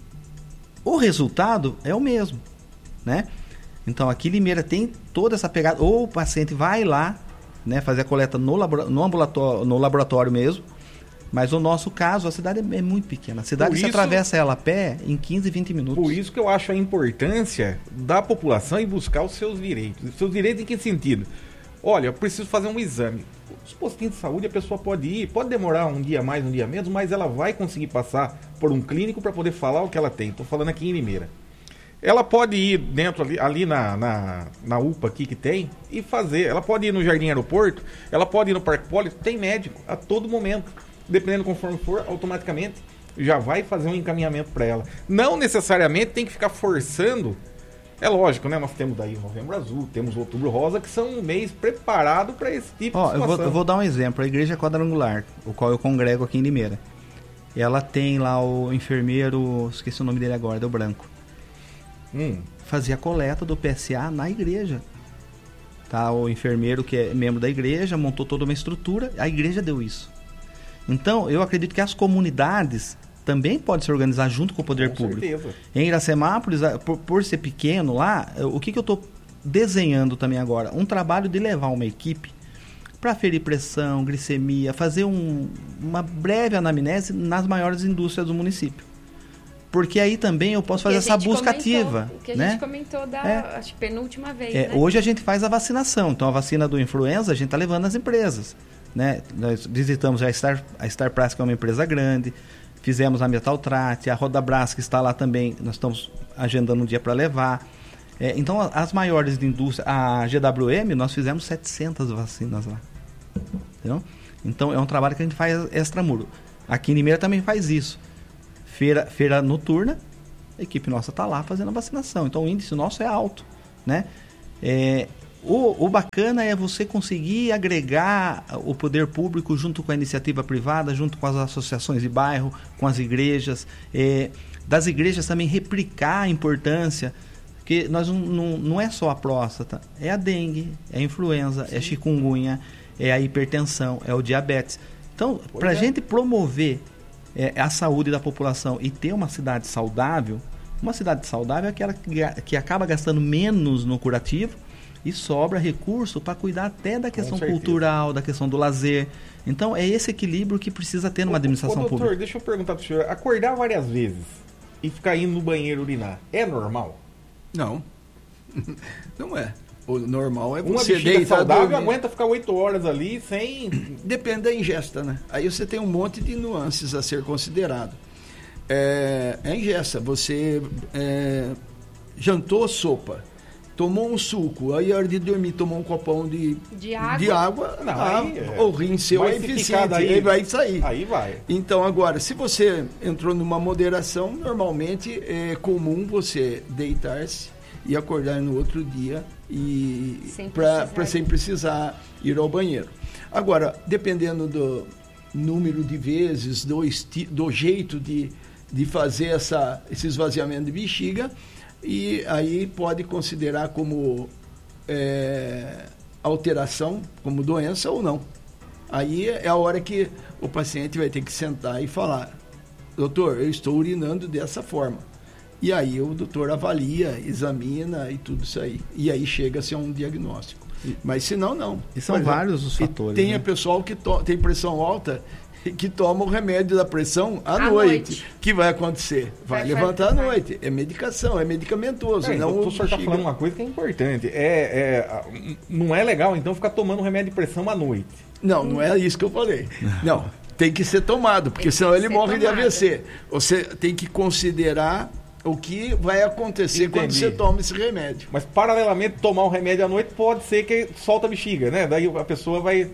o resultado é o mesmo, né? Então, aqui em Limeira tem toda essa pegada. Ou o paciente vai lá, né, fazer a coleta no, labora- no, ambulatório, no laboratório mesmo. Mas no nosso caso, a cidade é muito pequena. A cidade, você atravessa ela a pé em quinze, vinte minutos. Por isso que eu acho a importância da população em buscar os seus direitos. Os seus direitos em que sentido? Olha, eu preciso fazer um exame. Os postinhos de saúde a pessoa pode ir, pode demorar um dia mais, um dia menos, mas ela vai conseguir passar por um clínico para poder falar o que ela tem. Estou falando aqui em Limeira. Ela pode ir dentro ali, ali na, na, na U P A aqui que tem e fazer. Ela pode ir no Jardim Aeroporto, ela pode ir no Parque Poli, tem médico a todo momento. Dependendo conforme for, automaticamente já vai fazer um encaminhamento para ela. Não necessariamente tem que ficar forçando. É lógico, né? Nós temos daí o Novembro Azul, temos o Outubro Rosa, que são um mês preparado para esse tipo Ó, de situação. Eu vou, eu vou dar um exemplo. A Igreja Quadrangular, o qual eu congrego aqui em Limeira. Ela tem lá o enfermeiro, esqueci o nome dele agora, deu branco. Hum. Fazia a coleta do P S A na igreja. Tá? O enfermeiro que é membro da igreja montou toda uma estrutura, a igreja deu isso. Então, eu acredito que as comunidades também podem se organizar junto com o poder com público. Certeza. Em Iracemápolis, por, por ser pequeno lá, o que, que eu estou desenhando também agora? Um trabalho de levar uma equipe para ferir pressão, glicemia, fazer um, uma breve anamnese nas maiores indústrias do município. Porque aí também eu posso fazer essa busca comentou, ativa. O que a né? gente comentou da é. acho, penúltima vez. É, né? Hoje a gente faz a vacinação. Então, a vacina do influenza a gente está levando nas empresas. Né? Nós visitamos a Star, a Star Price, que é uma empresa grande. Fizemos a Metaltrate, a Rodabras, que está lá também. Nós estamos agendando um dia para levar. É, então, as maiores de indústria, a G W M, nós fizemos setecentas vacinas lá. Entendeu? Então, é um trabalho que a gente faz extramuro. Aqui em Limeira também faz isso. feira, feira noturna, a equipe nossa está lá fazendo a vacinação. Então o índice nosso é alto, né? É, o, o bacana é você conseguir agregar o poder público junto com a iniciativa privada, junto com as associações de bairro, com as igrejas, é, das igrejas também replicar a importância, porque nós não, não, não é só a próstata, é a dengue, é a influenza, Sim. é a chikungunya, é a hipertensão, é o diabetes. Então, para a é. gente promover é, a saúde da população e ter uma cidade saudável, uma cidade saudável é aquela que, que acaba gastando menos no curativo e sobra recurso para cuidar até da questão cultural, da questão do lazer. Então, é esse equilíbrio que precisa ter numa administração ô, ô, doutor, pública. Deixa eu perguntar para o senhor, acordar várias vezes e ficar indo no banheiro urinar, é normal? Não, não é. O normal é uma você deitar saudável aguenta ficar oito horas ali sem... Depende da ingesta, né? Aí você tem um monte de nuances a ser considerado. É, é ingesta, você é, jantou sopa, tomou um suco, aí a hora de dormir tomou um copão de, de água, de água não, a, aí, é, o rim seu é eficiente, daí, aí vai sair. Aí vai. Então agora, se você entrou numa moderação, normalmente é comum você deitar-se e acordar no outro dia e para sem precisar ir ao banheiro. Agora, dependendo do número de vezes, do, esti, do jeito de, de fazer essa, esse esvaziamento de bexiga, e aí pode considerar como é, alteração, como doença ou não. Aí é a hora que o paciente vai ter que sentar e falar: doutor, eu estou urinando dessa forma. E aí o doutor avalia, examina e tudo isso aí. E aí chega-se a um diagnóstico. Mas se não, não. E são exemplo, vários os fatores. Tem né? pessoal que to- tem pressão alta que toma o remédio da pressão à, à noite. noite. O que vai acontecer? Vai, vai levantar à noite. É medicação, é medicamentoso. É, não o senhor está falando uma coisa que é importante. É, é, não é legal, então, ficar tomando remédio de pressão à noite. Não, não é isso que eu falei. Não, tem que ser tomado, porque senão ele morre tomado. de A V C. Você tem que considerar o que vai acontecer Entendi. quando você toma esse remédio. Mas, paralelamente, tomar um remédio à noite pode ser que solta a bexiga, né? Daí a pessoa vai...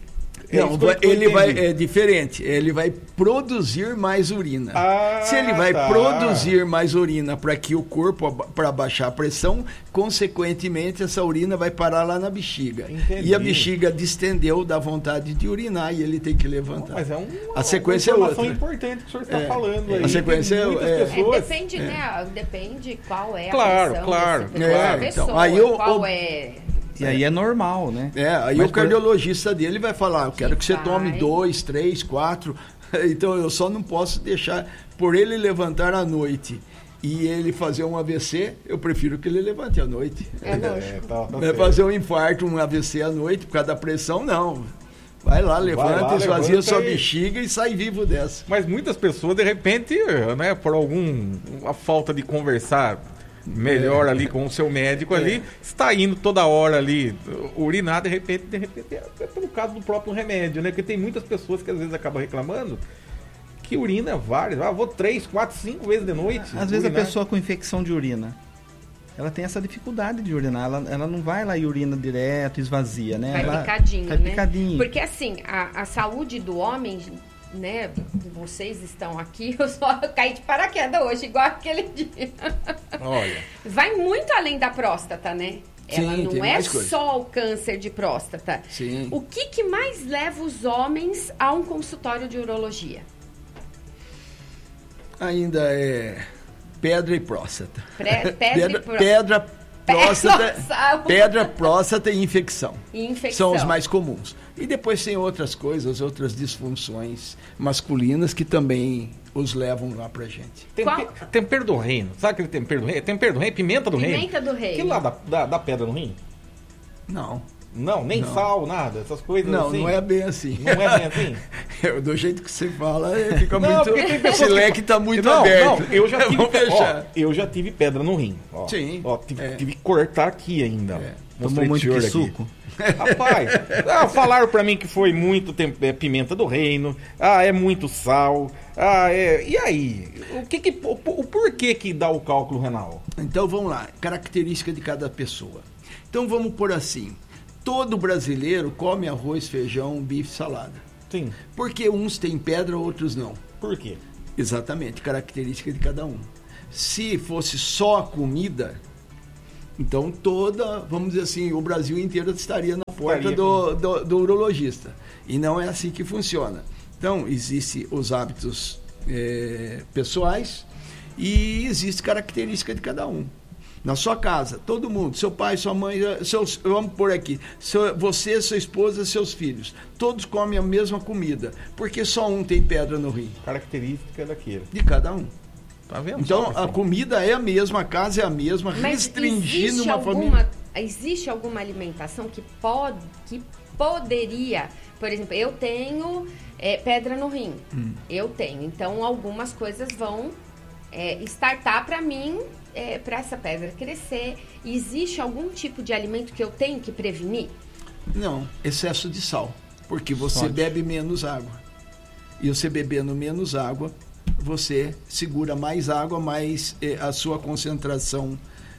É Não, vai, ele vai, é diferente, ele vai produzir mais urina. Ah, Se ele vai tá. produzir mais urina para que o corpo, para baixar a pressão, consequentemente essa urina vai parar lá na bexiga. Entendi. E a bexiga distendeu da vontade de urinar e ele tem que levantar. Mas é um, a sequência é outra. importante que o senhor está é, falando aí. A sequência é, pessoas... é depende, é. né? Depende qual é a claro, pressão claro, desse, claro. pessoa, Então, aí eu, qual eu, é... E aí é normal, né? É, aí Mas o cardiologista por... dele vai falar: eu quero que você vai. tome dois, três, quatro. Então eu só não posso deixar, por ele levantar à noite e ele fazer um A V C, eu prefiro que ele levante à noite. É lógico. É, tá, tá é fazer um infarto, um A V C à noite, por causa da pressão, não. Vai lá, levanta, vai lá, esvazia levanta sua e... bexiga e sai vivo dessa. Mas muitas pessoas, de repente, né, por alguma falta de conversar melhor é. ali com o seu médico é. ali, está indo toda hora ali urinar, de repente, de repente é pelo caso do próprio remédio, né? Porque tem muitas pessoas que às vezes acabam reclamando que urina várias, ah, vou três, quatro, cinco vezes de noite. Às vezes urinar. A pessoa com infecção de urina, ela tem essa dificuldade de urinar, ela, ela não vai lá e urina direto, esvazia, né? Vai ela, picadinho, vai né? Picadinho. Porque assim, a, a saúde do homem, né, vocês estão aqui, eu só caí de paraquedas hoje, igual aquele dia. Olha. Vai muito além da próstata, né? Ela Sim, não é só o câncer de próstata. Sim. O que, que mais leva os homens a um consultório de urologia? Ainda é pedra e próstata. Pre- pedra, pedra, e pró- pedra, próstata, Nossa. pedra, próstata e infecção. E infecção. São os mais comuns. E depois tem outras coisas, outras disfunções masculinas que também os levam lá pra gente. Tem, Qual? te, tempero do reino. Sabe aquele tempero do reino? Tempero do reino, pimenta do reino. Pimenta do reino. Aquilo lá dá, dá, dá pedra no rim? Não. Não, nem Não. sal, nada, essas coisas Não, assim. não é bem assim. Não é bem assim? Eu, do jeito que você fala, fica Não, muito... porque tem pessoas Esse que- leque tá muito não, aberto. Não, eu já tive, Vamos pe- fechar. ó, eu já tive pedra no rim. Ó. Sim. Ó, tive, É. tive que cortar aqui ainda. É. Tomou muito que suco. Rapaz, ah, falaram pra mim que foi muito tem- é, pimenta do reino, ah, é muito sal, ah, é... E aí? O, que que, o, o porquê que dá o cálculo renal? Então vamos lá, característica de cada pessoa. Então vamos por assim, todo brasileiro come arroz, feijão, bife, salada. Sim. Porque uns têm pedra, outros não. Por quê? Exatamente, característica de cada um. Se fosse só a comida, então toda, vamos dizer assim, o Brasil inteiro estaria na porta do, do, do urologista. E não é assim que funciona. Então, existem os hábitos é, pessoais e existe característica de cada um. Na sua casa, todo mundo, seu pai, sua mãe, seus, vamos por aqui, seu, você, sua esposa, seus filhos, todos comem a mesma comida, porque só um tem pedra no rim. Característica daquele. De cada um. Tá vendo? Então, a comida é a mesma, a casa é a mesma, Mas restringindo uma alguma, família. Existe alguma alimentação que, pode, que poderia, por exemplo, eu tenho é, pedra no rim, hum. eu tenho, então algumas coisas vão é, startar para mim, é, para essa pedra crescer. Existe algum tipo de alimento que eu tenho que prevenir? Não, excesso de sal, porque você Pode. bebe menos água. E você bebendo menos água, você segura mais água, mas eh, a sua concentração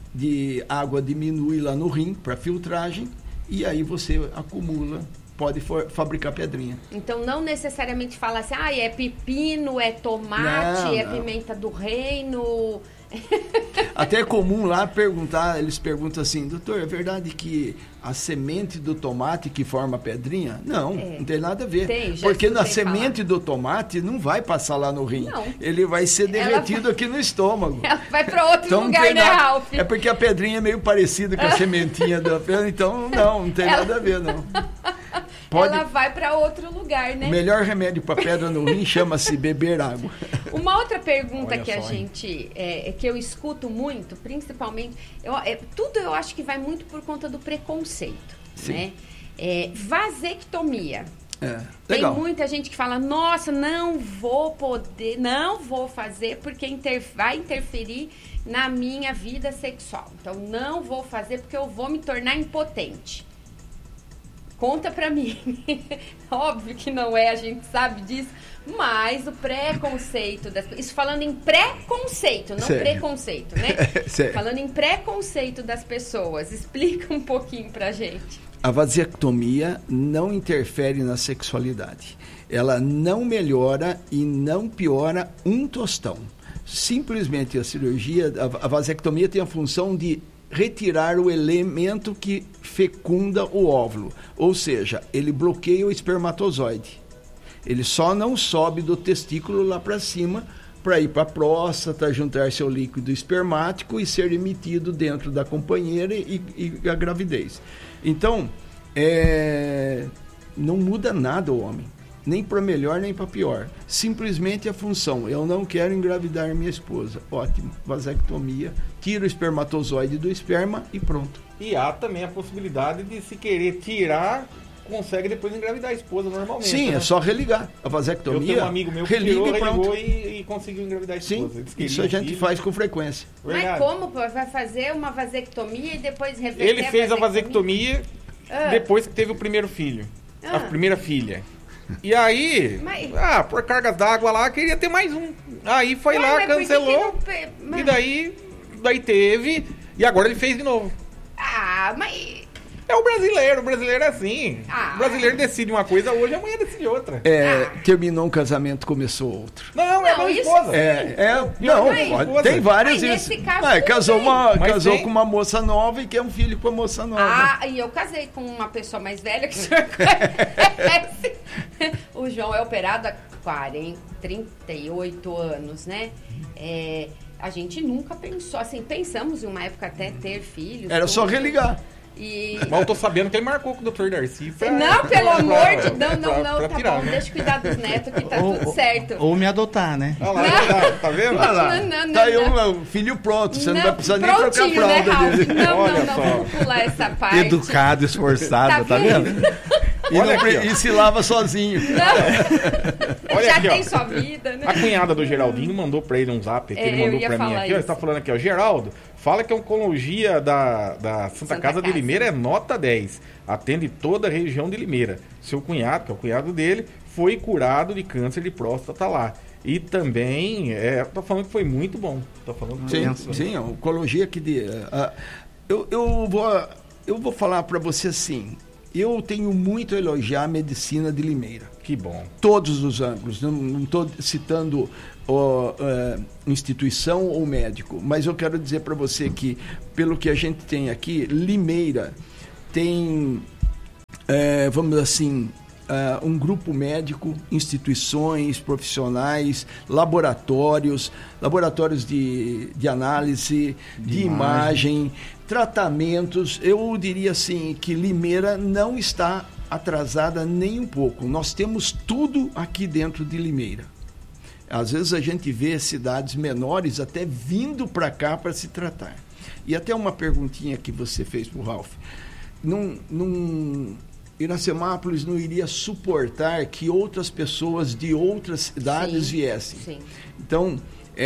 de água diminui lá no rim para filtragem e aí você acumula, pode for, fabricar pedrinha. Então não necessariamente fala assim, ah, é pepino, é tomate, não, é não. pimenta do reino. Até é comum lá perguntar, eles perguntam assim, doutor, é verdade que a semente do tomate que forma pedrinha? Não, é. não tem nada a ver. Tem, já porque na falar. semente do tomate não vai passar lá no rim. Não. Ele vai ser derretido vai... aqui no estômago. Ela vai para outro então, lugar, né, nada... Ralf? É porque a pedrinha é meio parecida com a sementinha da pedra, então não, não tem Ela... nada a ver, não. Pode... Ela vai para outro lugar, né? O melhor remédio para pedra no rim chama-se beber água. Uma outra pergunta Olha que a só, gente, é, que eu escuto muito, principalmente, eu, é, tudo eu acho que vai muito por conta do preconceito, Sim. né? É, vasectomia. É, Tem legal. muita gente que fala, nossa, não vou poder, não vou fazer porque inter, vai interferir na minha vida sexual. Então, não vou fazer porque eu vou me tornar impotente. Conta pra mim. Óbvio que não é, a gente sabe disso, mas o preconceito das isso falando em preconceito, não Sério? preconceito, né? Sério? Falando em preconceito das pessoas, explica um pouquinho pra gente. A vasectomia não interfere na sexualidade. Ela não melhora e não piora um tostão. Simplesmente a cirurgia, a vasectomia tem a função de retirar o elemento que fecunda o óvulo, ou seja, ele bloqueia o espermatozoide. Ele só não sobe do testículo lá para cima para ir para a próstata, juntar seu líquido espermático e ser emitido dentro da companheira e, e a gravidez. Então, é, não muda nada o homem, nem para melhor nem para pior. Simplesmente a função, eu não quero engravidar minha esposa. Ótimo, vasectomia, tira o espermatozoide do esperma e pronto. E há também a possibilidade de se querer tirar, consegue depois engravidar a esposa normalmente. Sim, né? é só religar. A vasectomia, eu tenho um amigo meu que religa tirou, e pronto. religou e, e conseguiu engravidar a esposa. Sim, isso a gente filho. faz com frequência. Verdade. Mas como, pô? Vai fazer uma vasectomia e depois reverter Ele fez a vasectomia, a vasectomia ah. depois que teve o primeiro filho. Ah. A primeira filha. E aí, mas... ah, por cargas d'água lá, queria ter mais um. Aí foi Ué, lá, cancelou. Que que não... mas... E daí, daí teve. E agora ele fez de novo. Ah, mas... É o brasileiro, o brasileiro é assim. Ah. O brasileiro decide uma coisa hoje, amanhã decide outra. É, ah. terminou um casamento, começou outro. Não, não é a minha esposa. É, é, não, não tem várias. Mas nesse caso, é, casou uma, casou tem. com uma moça nova e quer um filho com uma moça nova. Ah, e eu casei com uma pessoa mais velha que o senhor conhece. O João é operado há quarenta, trinta e oito anos, né? É, a gente nunca pensou, assim, pensamos em uma época até ter filhos. Era tudo. Só religar. E... Mas eu tô sabendo que ele marcou com o doutor Darcy. Pra, não, pelo pra, amor pra, de Deus, não, não, não, pra, tá tirar, bom, né? deixa eu cuidar dos netos que tá ou, tudo certo. Ou me adotar, né? Olha lá, tá, tá vendo? Olha lá, não, não, tá aí não. um filho pronto, você não, não vai precisar nem trocar a fralda né, Ralf? dele. Não, Olha não, não, só. vamos pular essa parte. Educado, esforçado, tá, tá vendo? E, Olha não, aqui, e se lava sozinho. Olha Já aqui, tem ó. sua vida, né? A cunhada do Geraldinho mandou pra ele um zap que É, ele eu mandou ia pra mim falar aqui. Ó, ele isso. tá falando aqui, ó. Geraldo, fala que a oncologia da, da Santa, Santa Casa, Casa de Limeira é nota dez. Atende toda a região de Limeira. Seu cunhado, que é o cunhado dele, foi curado de câncer de próstata lá. E também, é, tá falando que foi muito bom. Tá falando que Sim, foi sim, a oncologia que de, uh, eu, eu vou eu vou falar para você assim, Eu tenho muito a elogiar a medicina de Limeira. Que bom. Todos os ângulos. Não estou citando ó, uh, instituição ou médico, mas eu quero dizer para você que, pelo que a gente tem aqui, Limeira tem, é, vamos assim, uh, um grupo médico, instituições, profissionais, laboratórios, laboratórios de, de análise, de, de imagem. imagem, tratamentos. Eu diria assim que Limeira não está atrasada nem um pouco. Nós temos tudo aqui dentro de Limeira. Às vezes a gente vê cidades menores até vindo para cá para se tratar. E até uma perguntinha que você fez para o Ralph. Num, num, Iracemápolis não iria suportar que outras pessoas de outras cidades sim, viessem. Sim. Então,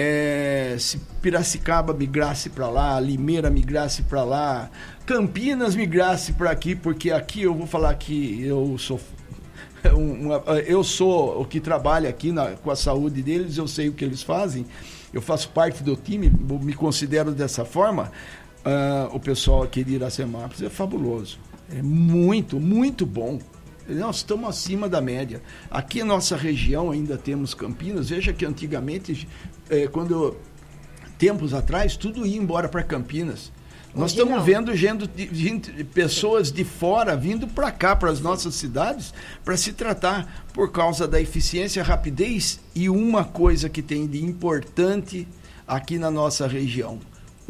é, se Piracicaba migrasse para lá, Limeira migrasse para lá, Campinas migrasse para aqui, porque aqui eu vou falar que eu sou... Uma, eu sou o que trabalha aqui na, com a saúde deles, eu sei o que eles fazem, eu faço parte do time, me considero dessa forma. Uh, o pessoal aqui de Iracemápolis é fabuloso, é muito, muito bom. Nós estamos acima da média. Aqui na nossa região ainda temos Campinas. Veja que antigamente, eh, quando tempos atrás, tudo ia embora para Campinas. Nós Hoje estamos não. vendo gente, gente, pessoas de fora vindo para cá, para as nossas cidades, para se tratar por causa da eficiência, rapidez e uma coisa que tem de importante aqui na nossa região: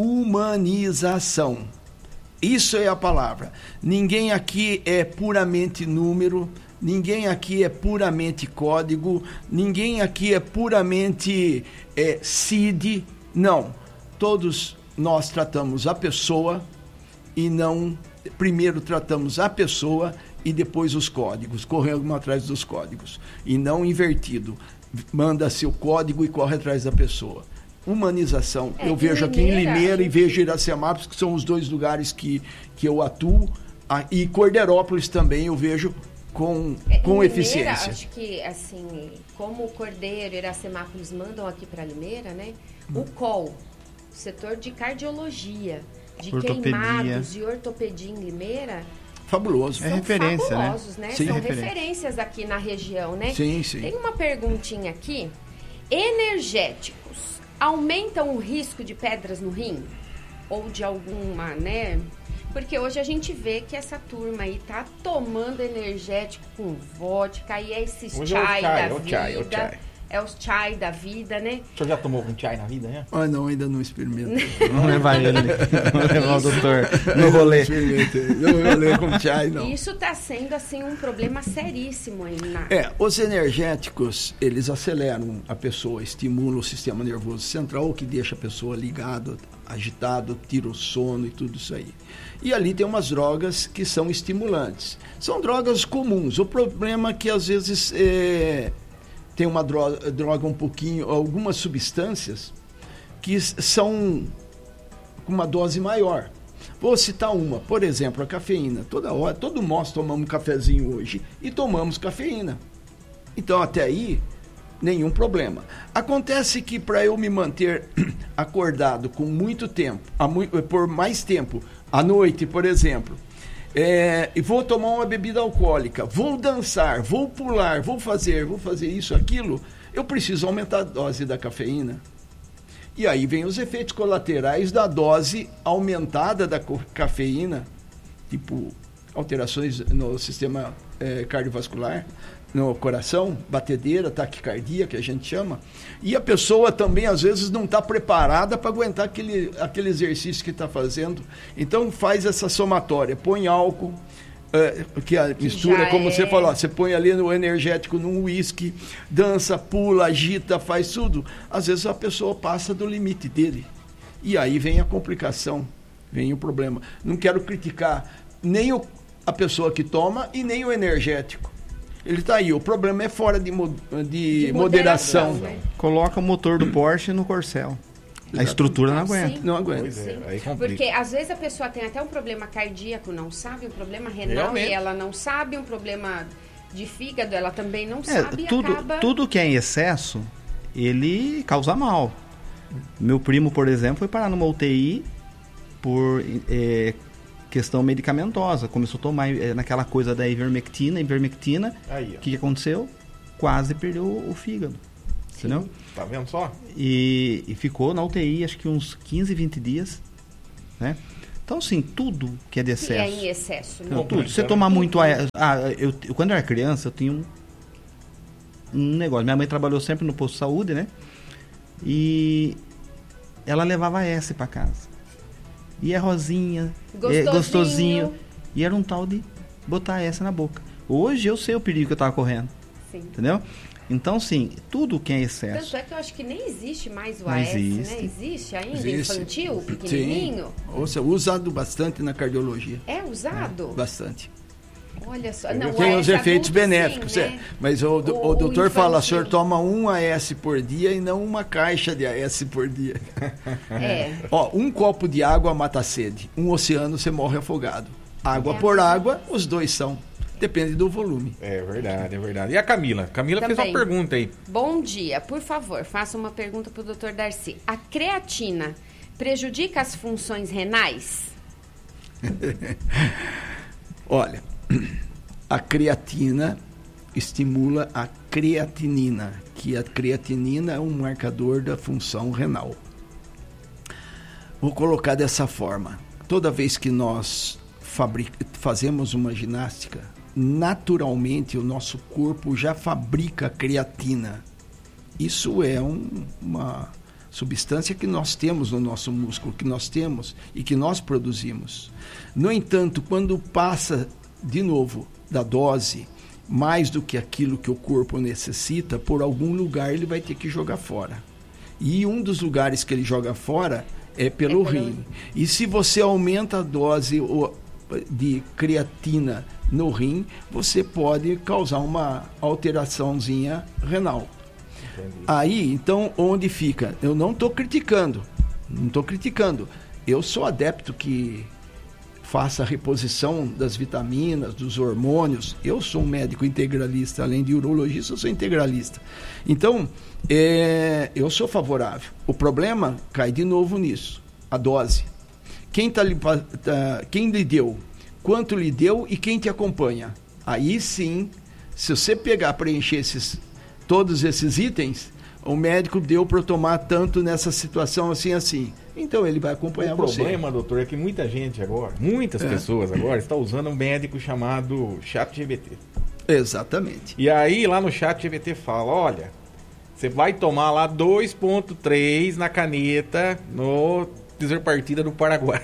humanização. Isso é a palavra. Ninguém aqui é puramente número, ninguém aqui é puramente código, ninguém aqui é puramente é, C I D. Não. Todos nós tratamos a pessoa e não... Primeiro tratamos a pessoa e depois os códigos. Corremos atrás dos códigos. E não invertido. Manda-se o código e corre atrás da pessoa. Humanização. É, eu vejo aqui em Limeira e vejo Iracemápolis, que são os dois lugares que, que eu atuo. E Corderópolis também eu vejo com, é, com Limeira, eficiência. Acho que, assim, como o Cordeiro e Iracemápolis mandam aqui para Limeira, né? Hum. O C O L, setor de cardiologia, de ortopedia. Queimados e ortopedia em Limeira... Fabuloso. É referência, fabulosos, né? né? Sim, São referência. referências aqui na região, né? Sim, sim. Tem uma perguntinha aqui. Energéticos aumentam o risco de pedras no rim? Ou de alguma, né? Porque hoje a gente vê que essa turma aí tá tomando energético com vodka e é esses hoje chai, é o chai da é o vida. chai, é o chai. É os chai da vida, né? O senhor já tomou um chai na vida, né? Ah, não, ainda não experimentei. Vamos levar ele, vamos levar o doutor no rolê. No rolê com chai, não. Isso está sendo, assim, um problema seríssimo aí na... É, os energéticos, eles aceleram a pessoa, estimulam o sistema nervoso central, o que deixa a pessoa ligada, agitada, tira o sono e tudo isso aí. E ali tem umas drogas que são estimulantes. São drogas comuns. O problema é que, às vezes... É... tem uma droga, droga um pouquinho, algumas substâncias que são com uma dose maior. Vou citar uma, por exemplo, a cafeína. Toda hora, todo nós tomamos um cafezinho hoje e tomamos cafeína. Então, até aí, nenhum problema. Acontece que para eu me manter acordado com muito tempo, por mais tempo, à noite, por exemplo, É, e vou tomar uma bebida alcoólica, vou dançar, vou pular, vou fazer, vou fazer isso, aquilo, eu preciso aumentar a dose da cafeína. E aí vem os efeitos colaterais da dose aumentada da cafeína, tipo alterações no sistema é, cardiovascular, no coração, batedeira, taquicardia, que a gente chama. E a pessoa também, às vezes, não está preparada para aguentar aquele, aquele exercício que está fazendo. Então, faz essa somatória. Põe álcool, é, que a mistura, como é... você falou, você põe ali no energético, num uísque, dança, pula, agita, faz tudo. Às vezes, a pessoa passa do limite dele. E aí vem a complicação, vem o problema. Não quero criticar nem o, a pessoa que toma e nem o energético. Ele está aí, o problema é fora de, mo- de, de moderação. moderação né? Coloca o motor do Porsche no Corcel. A estrutura não aguenta. Sim. Não aguenta. Pois é, aí complica. Porque às vezes a pessoa tem até um problema cardíaco, não sabe, um problema renal, Realmente. e ela não sabe, um problema de fígado, ela também não É, sabe tudo, e acaba... tudo que é em excesso, ele causa mal. Meu primo, por exemplo, foi parar numa U T I por é, questão medicamentosa. Começou a tomar é, naquela coisa da ivermectina, ivermectina. Aí, o que, que aconteceu? Quase perdeu o fígado. Sim. Entendeu? Tá vendo só? E, e ficou na U T I acho que uns quinze, vinte dias, né? Então, assim, tudo que é de excesso. E é em excesso, Não, né? tudo. Você tomar muito... A, ah, eu, eu, quando eu era criança, eu tinha um, um negócio. Minha mãe trabalhou sempre no posto de saúde, né? E ela levava S para casa. E é rosinha, Gostosinho. é gostosinho. E era um tal de botar S na boca. Hoje eu sei o perigo que eu tava correndo. Sim. Entendeu? Então, sim, tudo que é excesso. Tanto é que eu acho que nem existe mais o Não A S, existe. né? Existe ainda, Existe. infantil, pequenininho? Sim. Ouça, usado bastante na cardiologia. É usado? É, bastante. Olha só. Não, Tem o os A S efeitos adulto, benéficos, sim, é. né? Mas o, o, O- o doutor o fala, o infantil. senhor toma um A S por dia e não uma caixa de A S por dia. É. Ó, um copo de água mata a sede. Um oceano você morre afogado. Água É. por água, os dois são. Depende do volume. É verdade, é verdade. E a Camila? Camila fez Também. uma pergunta aí. Bom dia. Por favor, faça uma pergunta para o doutor Darcy. A creatina prejudica as funções renais? Olha, a creatina estimula a creatinina, que a creatinina é um marcador da função renal. Vou colocar dessa forma. Toda vez que nós fabric... fazemos uma ginástica, naturalmente o nosso corpo já fabrica creatina. Isso é um, uma substância que nós temos no nosso músculo, que nós temos e que nós produzimos. No entanto, quando passa de novo da dose, mais do que aquilo que o corpo necessita, por algum lugar ele vai ter que jogar fora. E um dos lugares que ele joga fora é pelo É pelo rim. E se você aumenta a dose de creatina no rim, você pode causar uma alteraçãozinha renal. Entendi. Aí, então, onde fica? Eu não estou criticando, não estou criticando. Eu sou adepto que faça a reposição das vitaminas, dos hormônios. Eu sou um médico integralista, além de urologista, eu sou integralista. Então, é, eu sou favorável. O problema cai de novo nisso, a dose. Quem, tá, tá, quem lhe deu, quanto lhe deu e quem te acompanha. Aí sim, se você pegar, preencher esses, todos esses itens, o médico deu para eu tomar tanto nessa situação assim, assim. Então ele vai acompanhar você. O problema, doutor, é que muita gente agora, muitas É. pessoas agora, está usando um médico chamado ChatGPT. Exatamente. E aí lá no ChatGPT fala, olha, você vai tomar lá dois ponto três na caneta no Partida do Paraguai.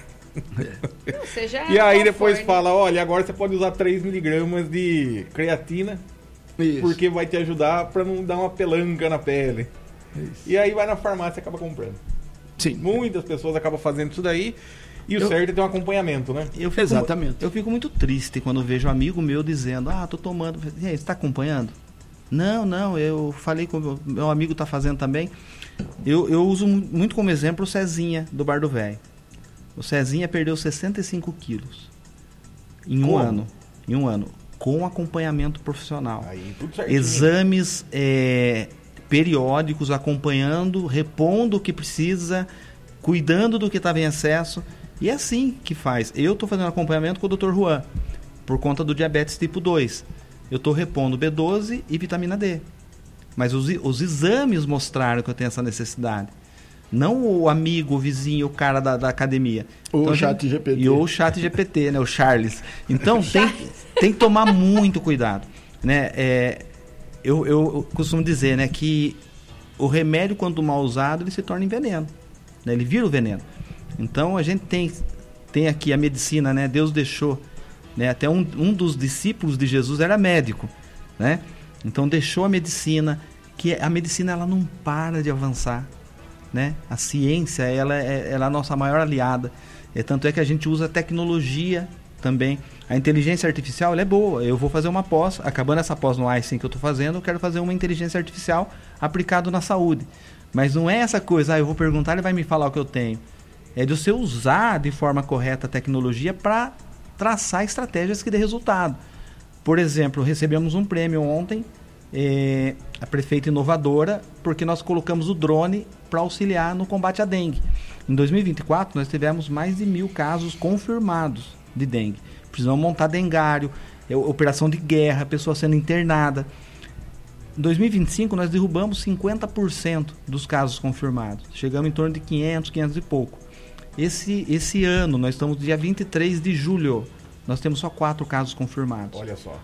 Não, seja E aí qual depois for, né? fala, olha, agora você pode usar três miligramas de creatina, Isso. porque vai te ajudar para não dar uma pelanca na pele. Isso. E aí vai na farmácia e acaba comprando. Sim. Muitas pessoas acabam fazendo isso daí. E o Eu- certo é ter um acompanhamento, né? Eu fico, Exatamente. Eu fico muito triste quando vejo um amigo meu dizendo, ah, tô tomando. E aí, você está acompanhando? Não, não, eu falei com o meu, meu amigo está fazendo também. Eu, eu uso mu- muito como exemplo o Cezinha, do Bar do Velho. O Cezinha perdeu sessenta e cinco quilos em um Como? ano. Em um ano. Com acompanhamento profissional. Aí tudo certinho. Exames é, periódicos, acompanhando, repondo o que precisa, cuidando do que estava em excesso. E é assim que faz. Eu estou fazendo acompanhamento com o doutor Juan, por conta do diabetes tipo dois. Eu estou repondo B doze e vitamina D. Mas os, os exames mostraram que eu tenho essa necessidade. Não o amigo, o vizinho, o cara da, da academia. Ou Então, o a gente- chat G P T. E ou o chat G P T, né? O Charles. Então tem, tem que tomar muito cuidado. Né? É, eu, eu, eu costumo dizer, né, que o remédio, quando mal usado, ele se torna em veneno. Né? Ele vira o veneno. Então a gente tem, tem aqui a medicina, né? Deus deixou. Né? Até um, um dos discípulos de Jesus era médico. Né? Então deixou a medicina, que a medicina ela não para de avançar. Né? A ciência ela é, ela é a nossa maior aliada. É, tanto é que a gente usa tecnologia também. A inteligência artificial ela é boa. Eu vou fazer uma pós, acabando essa pós no Einstein que eu estou fazendo, eu quero fazer uma inteligência artificial aplicado na saúde. Mas não é essa coisa, ah, eu vou perguntar, ele vai me falar o que eu tenho. É de você usar de forma correta a tecnologia para traçar estratégias que dê resultado. Por exemplo, recebemos um prêmio ontem, é, a prefeita inovadora, porque nós colocamos o drone para auxiliar no combate à dengue. Em dois mil e vinte e quatro, nós tivemos mais de mil casos confirmados de dengue. Precisamos montar dengário, é, operação de guerra, pessoa sendo internada. Em dois mil e vinte e cinco, nós derrubamos cinquenta por cento dos casos confirmados. Chegamos em torno de quinhentos, quinhentos e pouco. Esse, esse ano, nós estamos dia vinte e três de julho, nós temos só quatro casos confirmados. Olha só.